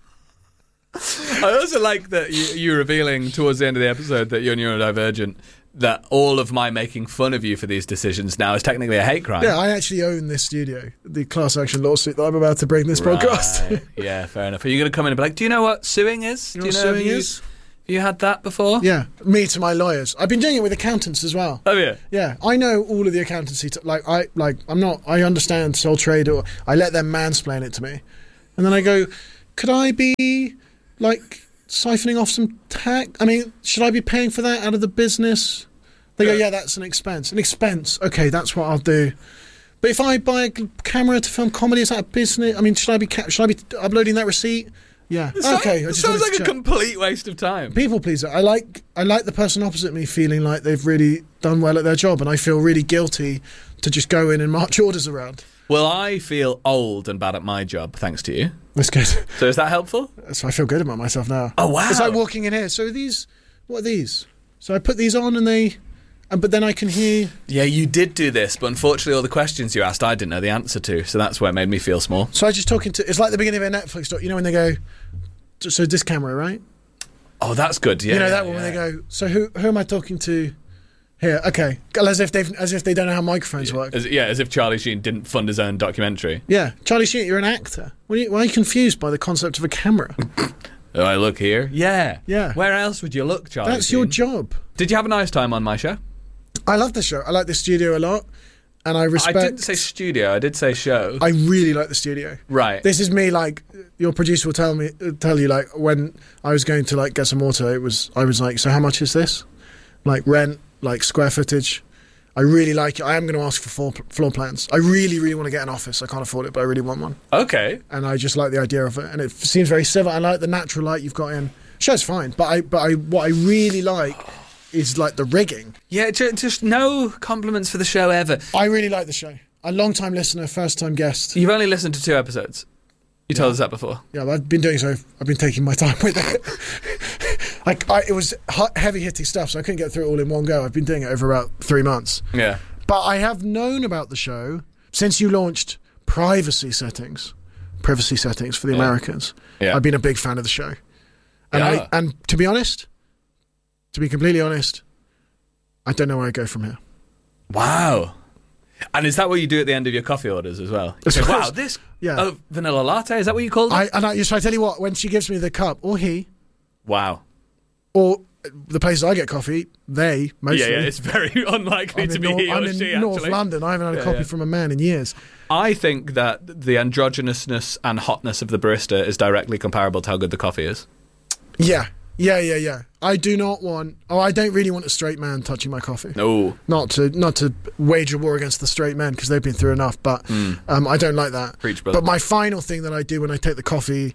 I also like that you, you revealing towards the end of the episode that you're neurodivergent. that all of my making fun of you for these decisions now is technically a hate crime. Yeah, I actually own this studio, the class action lawsuit that I'm about to bring this podcast. Right. Yeah, fair enough. Are you going to come in and be like, do you know what suing is? You know do you what know suing have you, is? Have you had that before? Yeah, me to my lawyers. I've been doing it with accountants as well. Oh yeah, yeah. I know all of the accountancy. T- like I, like I'm not. I understand sole trade, or I let them mansplain it to me, and then I go, could I be like siphoning off some tax? I mean, should I be paying for that out of the business? They go, yeah, that's an expense. An expense. Okay, that's what I'll do. But if I buy a camera to film comedy, is that a business? I mean, should I be ca- should I be uploading that receipt? Yeah. It okay. Sounds, I just sounds like a check. complete waste of time. People pleaser. I like I like the person opposite me feeling like they've really done well at their job, and I feel really guilty to just go in and march orders around. Well, I feel old and bad at my job, thanks to you. That's good. So is that helpful? So I feel good about myself now. Oh wow! It's like walking in here. So these, what are these? So I put these on, and they. And, but then I can hear... Yeah, you did do this, but unfortunately all the questions you asked I didn't know the answer to, so that's where it made me feel small. So I was just talking to... It's like the beginning of a Netflix doc. You know when they go, so this camera, right? Oh, that's good, yeah. You know yeah, that one yeah. when they go, so who who am I talking to here? Okay. As if, they've, as if they don't know how microphones yeah. work. As, yeah, as if Charlie Sheen didn't fund his own documentary. Yeah. Charlie Sheen, you're an actor. Why are you, why are you confused by the concept of a camera? Oh, I look here? Yeah. Yeah. Where else would you look, Charlie That's Sheen? your job. Did you have a nice time on my show? I love the show. I like the studio a lot, and I respect... I didn't say studio, I did say show. I really like the studio. Right. This is me, like, your producer will tell me, tell you, like, when I was going to, like, get some auto, it was, I was like, so how much is this? Like, rent, like, square footage. I really like it. I am going to ask for floor, floor plans. I really, really want to get an office. I can't afford it, but I really want one. Okay. And I just like the idea of it, and it seems very civil. I like the natural light you've got in. Show's fine, but I, but I, what I really like is like the rigging. Yeah, just, just no compliments for the show ever. I really like the show. A long time listener, first time guest. You've only listened to two episodes. You yeah. told us that before. Yeah, but I've been doing so. I've been taking my time with it. Like I, it was heavy hitting stuff, so I couldn't get through it all in one go. I've been doing it over about three months. Yeah. But I have known about the show since you launched privacy settings, privacy settings for the yeah. Americans. Yeah. I've been a big fan of the show, and yeah. I and to be honest. To be completely honest, I don't know where I go from here. Wow. And is that what you do at the end of your coffee orders as well? You say, wow, this yeah. oh, vanilla latte, is that what you call it? I, and I, so I tell you what, when she gives me the cup, or he... Wow. Or the places I get coffee, they, mostly... Yeah, yeah, it's very unlikely I'm to in be Nor- he or I'm in she, North actually. London. I haven't had a Yeah, coffee yeah. from a man in years. I think that the androgynousness and hotness of the barista is directly comparable to how good the coffee is. Yeah. Yeah, yeah, yeah. I do not want... Oh, I don't really want a straight man touching my coffee. No. Not to not to wage a war against the straight men, because they've been through enough, but Mm. um, I don't like that. Preach, brother. But my final thing that I do when I take the coffee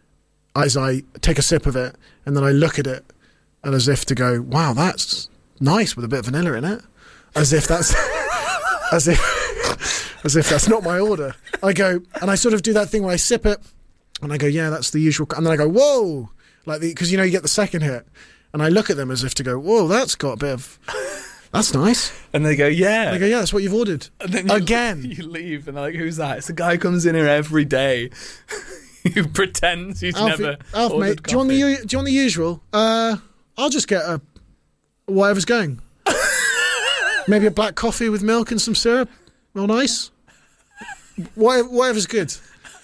is I take a sip of it, and then I look at it, and as if to go, wow, that's nice with a bit of vanilla in it. As if that's... as if... as if that's not my order. I go, and I sort of do that thing where I sip it, and I go, yeah, that's the usual... And then I go, whoa! Like the, because you know you get the second hit, and I look at them as if to go, "Whoa, that's got a bit of, that's nice." And they go, "Yeah." They go, "Yeah, that's what you've ordered." And then you, again, you leave, and they're like, "Who's that?" It's the guy who comes in here every day, who pretends he's Alfie, never. Alf, ordered mate, do you want the u- do you want the usual? Uh, I'll just get a whatever's going. Maybe a black coffee with milk and some syrup, real nice. Whatever, whatever's good.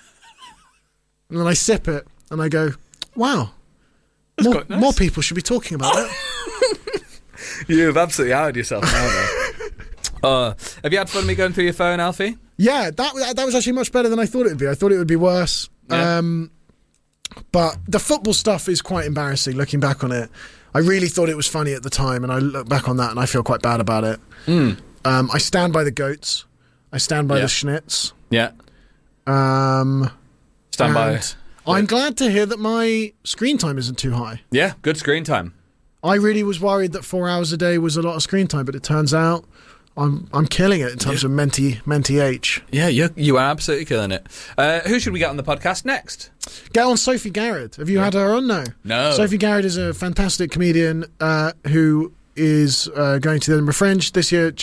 And then I sip it, and I go, "Wow." More, nice. more people should be talking about it. You've absolutely outed yourself now, though. uh, have you had fun with me going through your phone, Alfie? Yeah, that that was actually much better than I thought it would be. I thought it would be worse. Yeah. Um, but the football stuff is quite embarrassing, looking back on it. I really thought it was funny at the time, and I look back on that and I feel quite bad about it. Mm. Um, I stand by the goats. I stand by Yeah. the schnitz. Yeah. Um, Stand by. and I'm glad to hear that my screen time isn't too high. Yeah, good screen time. I really was worried that four hours a day was a lot of screen time, but it turns out I'm I'm killing it in terms of menti menti H. Yeah, you you are absolutely killing it. Uh, who should we get on the podcast next? Get on Sophie Garrett. Have you had her on? No. No. Sophie Garrett is a fantastic comedian uh, who is uh, going to the Edinburgh Fringe this year. Just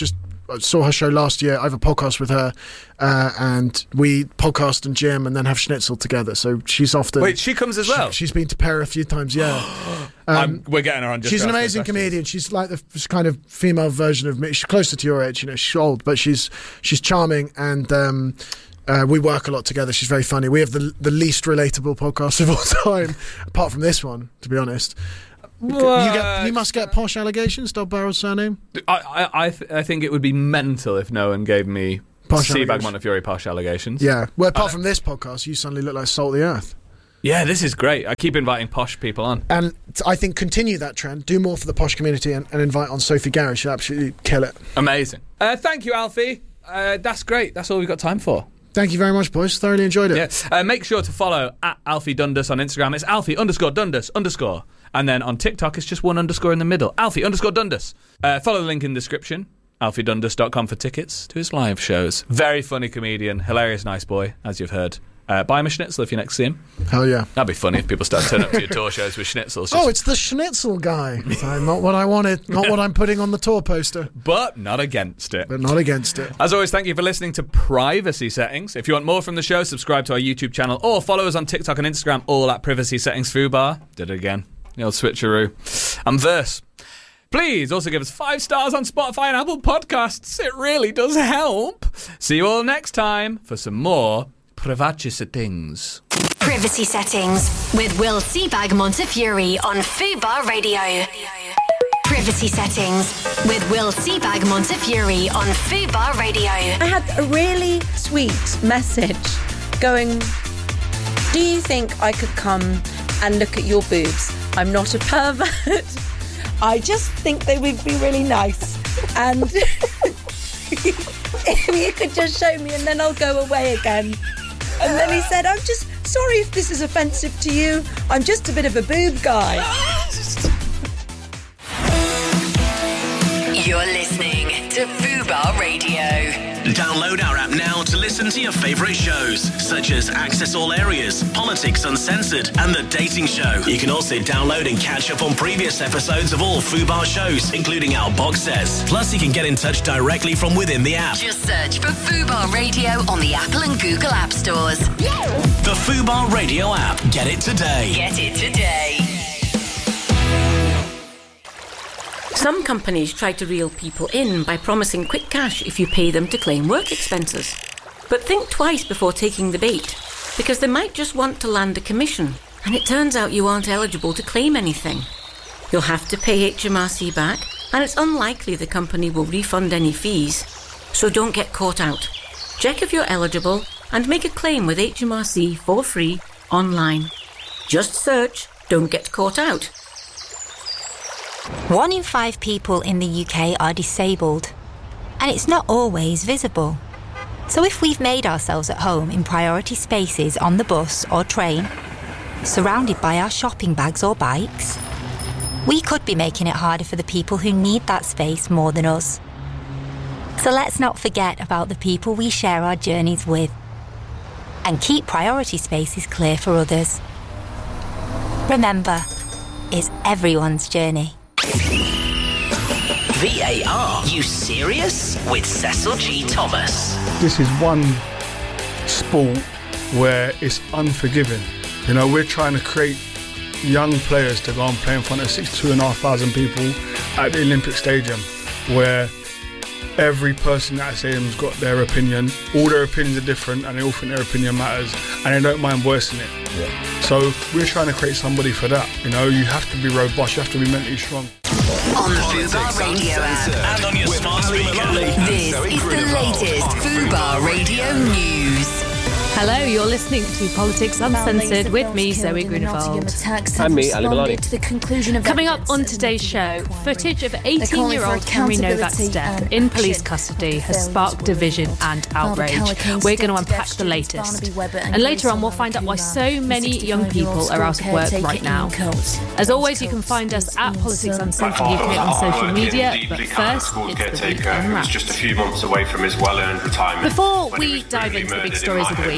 I saw her show last year. I have a podcast with her, uh, and we podcast and gym and then have schnitzel together. So she's often... Wait, she comes as well? She, she's been to Paris a few times, yeah. Um, Um, we're getting her on. Just she's to an ask her amazing questions. comedian. She's like the f- kind of female version of me. She's closer to your age, you know. She's old, but she's she's charming, and um, uh, we work a lot together. She's very funny. We have the the least relatable podcast of all time, apart from this one, to be honest. You, get, you must get posh allegations. Dog Barrel's surname. I I I, th- I think it would be mental if no one gave me Posh Seabag allegations. Montefiore posh allegations. Yeah. Well, apart from this podcast, you suddenly look like salt of the earth. Yeah, this is great. I keep inviting posh people on. And t- I think continue that trend. Do more for the posh community and, and invite on Sophie Gary. She'll absolutely kill it. Amazing. Uh, thank you, Alfie. Uh, that's great. That's all we've got time for. Thank you very much, boys. Thoroughly enjoyed it. Yeah. Uh, make sure to follow at Alfie Dundas on Instagram. It's Alfie underscore Dundas underscore. And then on TikTok, it's just one underscore in the middle. Alfie underscore Dundas. Uh, follow the link in the description. alfie dundas dot com for tickets to his live shows. Very funny comedian. Hilarious nice boy, as you've heard. Uh, buy him a schnitzel if you next see him. Hell yeah. That'd be funny if people start turning up to your tour shows with schnitzels. Just... Oh, it's the schnitzel guy. So not what I wanted. Not what I'm putting on the tour poster. But not against it. But not against it. As always, thank you for listening to Privacy Settings. If you want more from the show, subscribe to our YouTube channel or follow us on TikTok and Instagram, all at Privacy Settings Fubar. Did it again. The old switcheroo. And Verse. Please also give us five stars on Spotify and Apple Podcasts. It really does help. See you all next time for some more Privacy Settings. Privacy Settings with Will Seabag Montefiore on Fubar Radio. Privacy Settings with Will Seabag Montefiore on Fubar Radio. I had a really sweet message going, do you think I could come and look at your boobs? I'm not a pervert. I just think they would be really nice. And if you could just show me and then I'll go away again. And then he said, I'm just sorry if this is offensive to you. I'm just a bit of a boob guy. You're listening to Fubar Radio. Download our app now to listen to your favourite shows, such as Access All Areas, Politics Uncensored, and The Dating Show. You can also download and catch up on previous episodes of all Fubar shows, including our box sets. Plus, you can get in touch directly from within the app. Just search for Fubar Radio on the Apple and Google App Stores. The Fubar Radio app. Get it today. Get it today. Some companies try to reel people in by promising quick cash if you pay them to claim work expenses. But think twice before taking the bait, because they might just want to land a commission, and it turns out you aren't eligible to claim anything. You'll have to pay H M R C back, and it's unlikely the company will refund any fees. So don't get caught out. Check if you're eligible and make a claim with H M R C for free online. Just search Don't Get Caught Out. One in five people in the U K are disabled, and it's not always visible. So if we've made ourselves at home in priority spaces on the bus or train, surrounded by our shopping bags or bikes, we could be making it harder for the people who need that space more than us. So let's not forget about the people we share our journeys with, and keep priority spaces clear for others. Remember, it's everyone's journey. V A R, you serious? With Cecil G. Thomas. This is one sport where it's unforgiving. You know, we're trying to create young players to go and play in front of sixty-two and a half thousand people at the Olympic Stadium, where every person at that stadium's got their opinion. All their opinions are different, and they all think their opinion matters, and they don't mind voicing it. Yeah. So we're trying to create somebody for that. You know, you have to be robust, you have to be mentally strong. On the Fubar Radio app and on your smart speaker. This is the latest Fubar Radio news. Hello, you're listening to Politics Uncensored with me, Zoe Grunewald. And me, Ali Balani. Coming up on today's show, footage of eighteen-year-old Henry Novak's death in police custody has sparked division and outrage. We're going to unpack the latest. And later on, we'll find out why so many young people are out of work right now. As always, you can find us at Politics Uncensored U K on social media, but first, it's the week who was just a few months away from his well-earned retirement. Before we dive into the big stories of the week,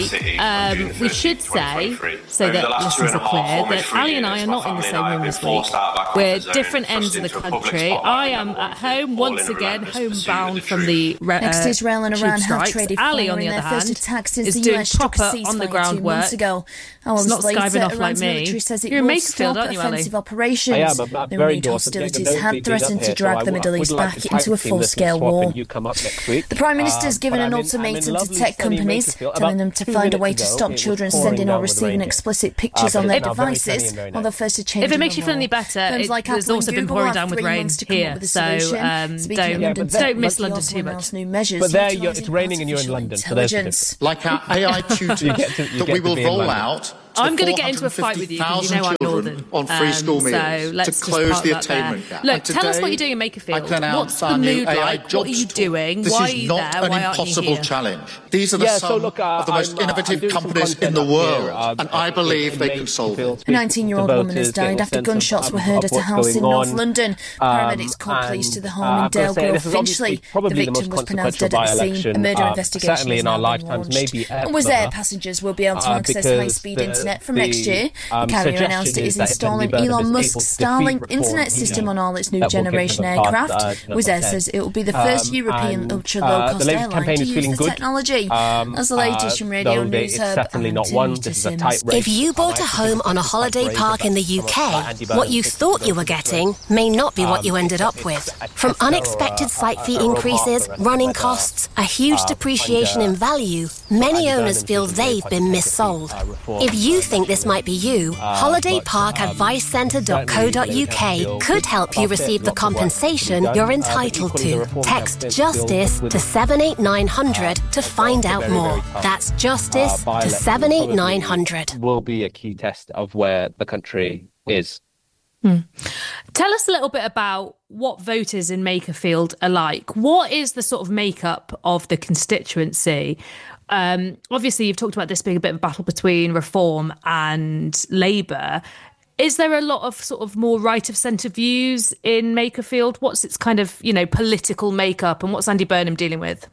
um, we should say, so that listeners are clear, that Ali and I are not in the same room this week. We're different ends of the country. I am at home, once again, homebound from the uh, Next, Israel and Iran have traded Ali, fire on the in other their first hand, attack since is the doing U S struck a proper ceasefire on-the-ground two work. months ago. It's not later, skiving off Iran's like me. military says it You're in will Makerfield, stop aren't you, Ali? offensive operations. I am. I'm, I'm the very renewed Dorset. hostilities Don't have beat me threatened up to here, drag so the I Middle would East like back to into a tag team this full-scale and swap war. and you come up next week. The Prime Minister's Um, given but an I'm in- I'm in ultimatum to lovely tech sunny companies, Makerfield. telling About them to two find a way minutes to ago, stop it was children pouring sending down or with receiving rain. explicit Uh, pictures but on it's their now very sunny devices, and very while nice. they're first to change If it makes you feel any better, Firms it, like there's Apple also and been Google pouring have down with three rain months to come up here, with a so solution. um, Speaking don't, of London don't tech, miss London Oz too will much. announce new measures But there, you're, utilising it's raining and you're in London, so there's the intelligence. difference. Like our A I tutors You get to- you that get we to will be in roll London. out to I'm the going to get into a fight with you because you know I'm northern. on free Um, school meals so let's to just close park the that there. attainment gap. Look, And tell us what today, you're doing in I Makerfield. can announce What's the our new mood A I like? What are jobs you tool. doing? This Why is are you not there? an Why aren't you impossible here? challenge. These are the Yeah, so some look, uh, of the most I'm, uh, I'm innovative doing some companies in content the up here, world, um, and I it- believe it they makes can solve people it. A nineteen-year-old woman has died after gunshots were heard at a house in North London. Paramedics called police to the home in Dale Grove, Finchley. The victim was pronounced dead at the scene. A murder investigation certainly is in now our being lifetimes, launched. maybe And was there ever. passengers will be able to Uh, access because high-speed the- internet from the, next year. um, The carrier suggestion announced it is is that if installing Andy Burnham Elon is Musk's able to Starlink defeat internet reform, system yeah, on all its new that will give generation them a path, aircraft. uh, to Wizz Air number says ten. it will be the first Um, European and, ultra-low-cost uh, the Labour airline campaign to is use feeling the good. technology. Um, As the latest uh, from Radio though they- News it's Hub, certainly I'm not one. Anita This is a Sims. tight race. If you bought a home on a holiday park in the U K, what you thought you were getting may not be what you ended up with. From unexpected site fee increases, running costs, a huge depreciation in value, many owners feel they've been missold. If you think this might be you, holiday park advice centre dot co dot U K could help you receive the compensation you're entitled to. Text JUSTICE to seven eight nine hundred to find out more. That's JUSTICE to seven eight nine hundred. Will be a key test of where the country is. Hmm. Tell us a little bit about what voters in Makerfield are like. What is the sort of makeup of the constituency? Um, obviously, you've talked about this being a bit of a battle between Reform and Labour. Is there a lot of sort of more right of centre views in Makerfield? What's its kind of, you know, political makeup, and what's Andy Burnham dealing with?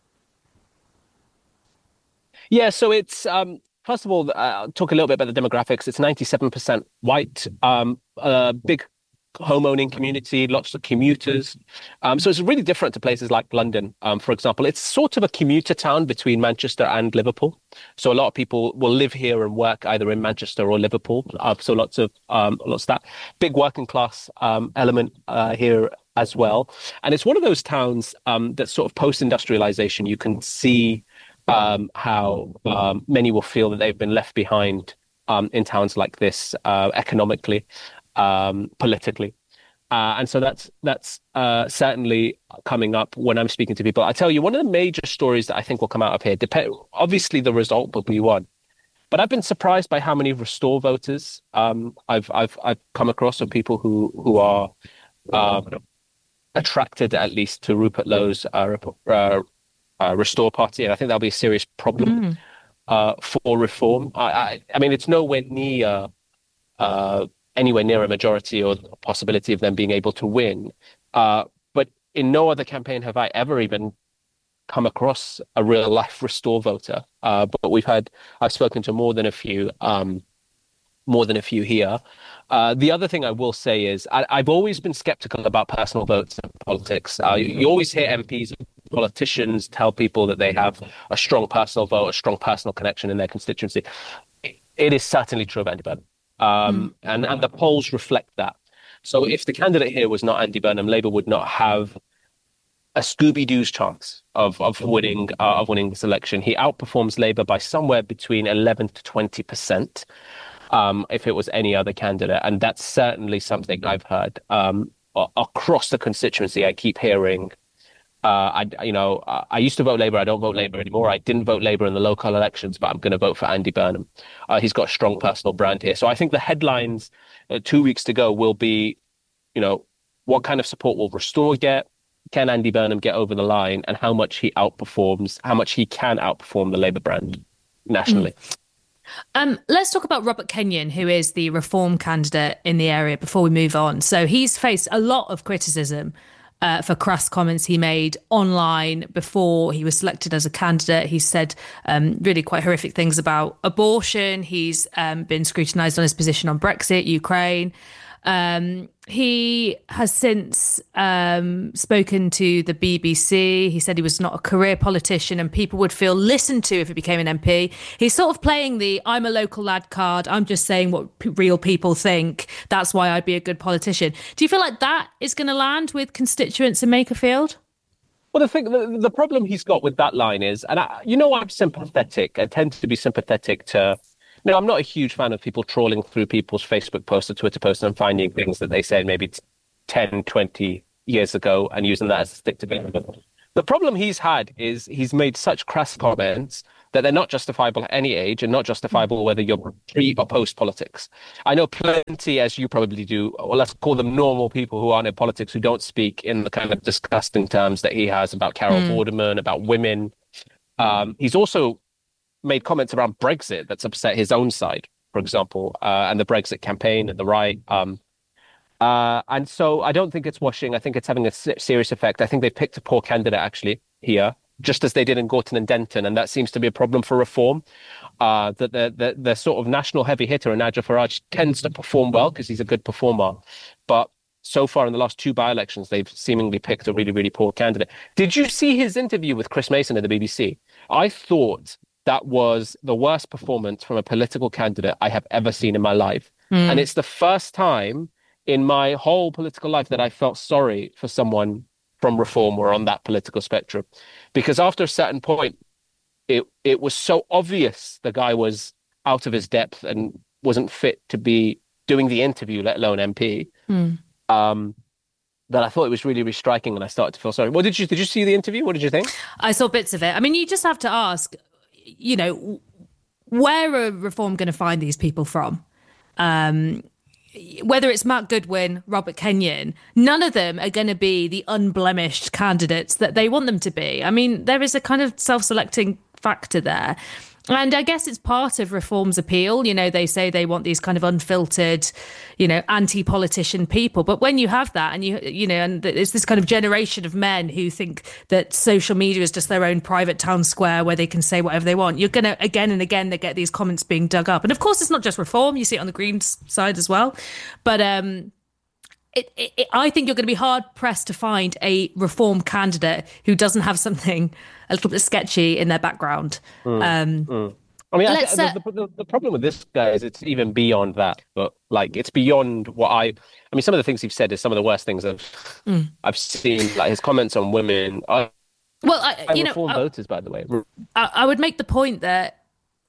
Yeah, so it's um, first of all, uh, I'll talk a little bit about the demographics. It's ninety-seven percent white, um, a big home-owning community, lots of commuters. Um, so it's really different to places like London, um, for example. It's sort of a commuter town between Manchester and Liverpool. So a lot of people will live here and work either in Manchester or Liverpool. Uh, so lots of um, lots of that big working class um, element uh, here as well. And it's one of those towns um, that sort of post-industrialization, you can see um, how um, many will feel that they've been left behind um, in towns like this uh, economically. Um, politically. Uh, and so that's that's uh, certainly coming up when I'm speaking to people. I tell you, one of the major stories that I think will come out of here, dep- obviously the result will be one, but I've been surprised by how many Restore voters um, I've I've I've come across, of people who who are um, attracted at least to Rupert Lowe's uh, uh, uh, Restore party, and I think that'll be a serious problem mm. uh, for Reform. I, I I mean, it's nowhere near. Uh, anywhere near a majority or the possibility of them being able to win. Uh, but in no other campaign have I ever even come across a real life Restore voter. Uh, but we've had, I've spoken to more than a few, um, more than a few here. Uh, the other thing I will say is I, I've always been skeptical about personal votes in politics. Uh, you, you always hear M Ps, politicians tell people that they have a strong personal vote, a strong personal connection in their constituency. It, it is certainly true of Andy Burnham. Um, mm. and, and the polls reflect that. So if the candidate here was not Andy Burnham, Labour would not have a Scooby-Doo's chance of of winning uh, of winning this election. He outperforms Labour by somewhere between eleven to twenty percent um, if it was any other candidate. And that's certainly something I've heard um, across the constituency. I keep hearing, uh, I, you know, I used to vote Labour. I don't vote Labour anymore. I didn't vote Labour in the local elections, but I'm going to vote for Andy Burnham. Uh, he's got a strong personal brand here. So I think the headlines uh, two weeks to go will be, you know, what kind of support will Restore get? Can Andy Burnham get over the line? And how much he outperforms, how much he can outperform the Labour brand nationally. Mm. Um, let's talk about Robert Kenyon, who is the Reform candidate in the area, before we move on. So he's faced a lot of criticism uh, for crass comments he made online before he was selected as a candidate. He said um, really quite horrific things about abortion. He's um, been scrutinised on his position on Brexit, Ukraine. Um, he has since um, spoken to the B B C. He said he was not a career politician and people would feel listened to if he became an M P. He's sort of playing the I'm a local lad card. I'm just saying what p- real people think. That's why I'd be a good politician. Do you feel like that is going to land with constituents in Makerfield? Well, the thing, the, the problem he's got with that line is, and I, you know, I'm sympathetic. I tend to be sympathetic to... No, I'm not a huge fan of people trawling through people's Facebook posts or Twitter posts and finding things that they said maybe ten, twenty years ago and using that as a stick to beat them. The problem he's had is he's made such crass comments that they're not justifiable at any age and not justifiable whether you're pre or post politics. I know plenty, as you probably do, or let's call them normal people who aren't in politics, who don't speak in the kind of disgusting terms that he has about Carol mm. Vorderman, about women. Um, he's also made comments around Brexit that's upset his own side, for example, uh, and the Brexit campaign and the right. Um, uh, and so I don't think it's washing. I think it's having a serious effect. I think they picked a poor candidate, actually, here, just as they did in Gorton and Denton. And that seems to be a problem for reform, uh, that the, the, the sort of national heavy hitter, Nigel Farage, tends to perform well because he's a good performer. But so far in the last two by-elections, they've seemingly picked a really, really poor candidate. Did you see his interview with Chris Mason at the B B C? I thought that was the worst performance from a political candidate I have ever seen in my life. Mm. And it's the first time in my whole political life that I felt sorry for someone from Reform or on that political spectrum. Because after a certain point, it it was so obvious the guy was out of his depth and wasn't fit to be doing the interview, let alone M P, mm. um, that I thought it was really, really striking and I started to feel sorry. What did you, did you see the interview? What did you think? I saw bits of it. I mean, you just have to ask, you know, where are Reform going to find these people from? Um, whether it's Mark Goodwin, Robert Kenyon, none of them are going to be the unblemished candidates that they want them to be. I mean, there is a kind of self-selecting factor there. And I guess it's part of Reform's appeal. You know, they say they want these kind of unfiltered, you know, anti-politician people. But when you have that and, you you know, and there's this kind of generation of men who think that social media is just their own private town square where they can say whatever they want, you're going to, again and again, they get these comments being dug up. And of course, it's not just Reform. You see it on the Greens side as well. But um, it, it, it, I think you're going to be hard-pressed to find a Reform candidate who doesn't have something a little bit sketchy in their background. Mm, um, mm. I mean, I, the, the, the problem with this guy is it's even beyond that. But like, it's beyond what I. I mean, some of the things he's said is some of the worst things I've mm. I've seen. Like his comments on women. I, well, I, you reform know, voters, by the way. I, I would make the point that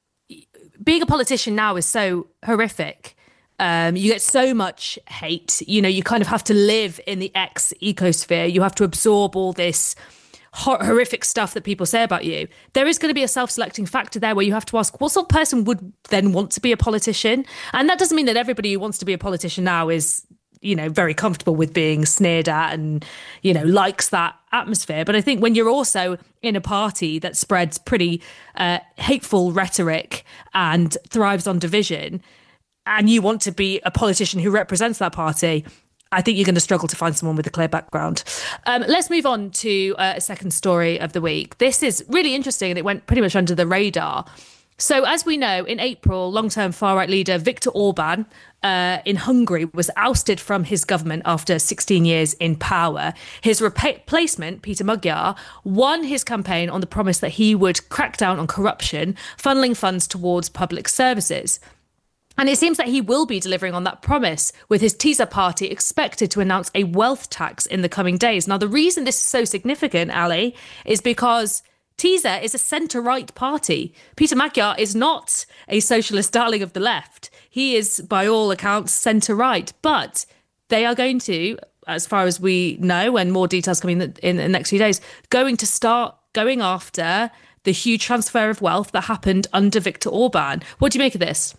being a politician now is so horrific. Um, you get so much hate. You know, you kind of have to live in the X ecosphere. You have to absorb all this horrific stuff that people say about you. There is going to be a self-selecting factor there where you have to ask, what sort of person would then want to be a politician? And that doesn't mean that everybody who wants to be a politician now is, you know, very comfortable with being sneered at and, you know, likes that atmosphere. But I think when you're also in a party that spreads pretty uh, hateful rhetoric and thrives on division, and you want to be a politician who represents that party, I think you're going to struggle to find someone with a clear background. Um, let's move on to uh, a second story of the week. This is really interesting and it went pretty much under the radar. So as we know, in April, long-term far-right leader Viktor Orban uh, in Hungary was ousted from his government after sixteen years in power. His replacement, Peter Magyar, won his campaign on the promise that he would crack down on corruption, funneling funds towards public services. And it seems that he will be delivering on that promise, with his TISA party expected to announce a wealth tax in the coming days. Now, the reason this is so significant, Ali, is because TISA is a centre-right party. Peter Magyar is not a socialist darling of the left. He is, by all accounts, centre-right. But they are going to, as far as we know, and more details coming in the, in the next few days, going to start going after the huge transfer of wealth that happened under Viktor Orban. What do you make of this?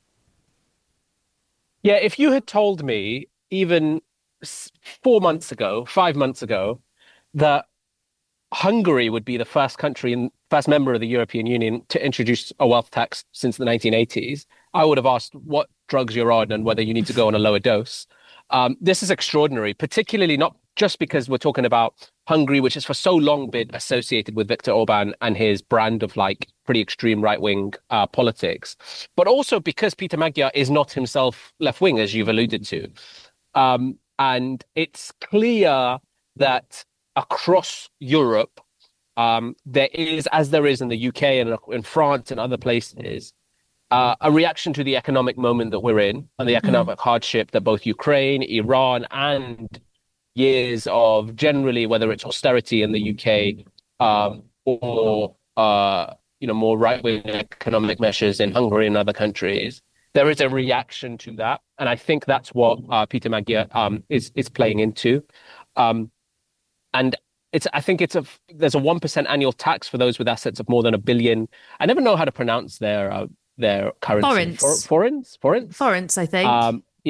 Yeah, if you had told me even four months ago, five months ago, that Hungary would be the first country and first member of the European Union to introduce a wealth tax since the nineteen eighties, I would have asked what drugs you're on and whether you need to go on a lower dose. Um, this is extraordinary, particularly not just because we're talking about Hungary, which has for so long been associated with Viktor Orban and his brand of like pretty extreme right-wing uh, politics, but also because Peter Magyar is not himself left-wing, as you've alluded to. Um, and it's clear that across Europe, um, there is, as there is in the U K and in France and other places, uh, a reaction to the economic moment that we're in and the economic mm. hardship that both Ukraine, Iran, and years of generally, whether it's austerity in the U K um, or uh, you know more right-wing economic measures in Hungary and other countries, there is a reaction to that, and I think that's what uh, Peter Magyar um, is is playing into. Um, and it's I think it's a there's a one percent annual tax for those with assets of more than a billion. I never know how to pronounce their uh, their currency. Forints. For, forints, forints, forints. I think. Um,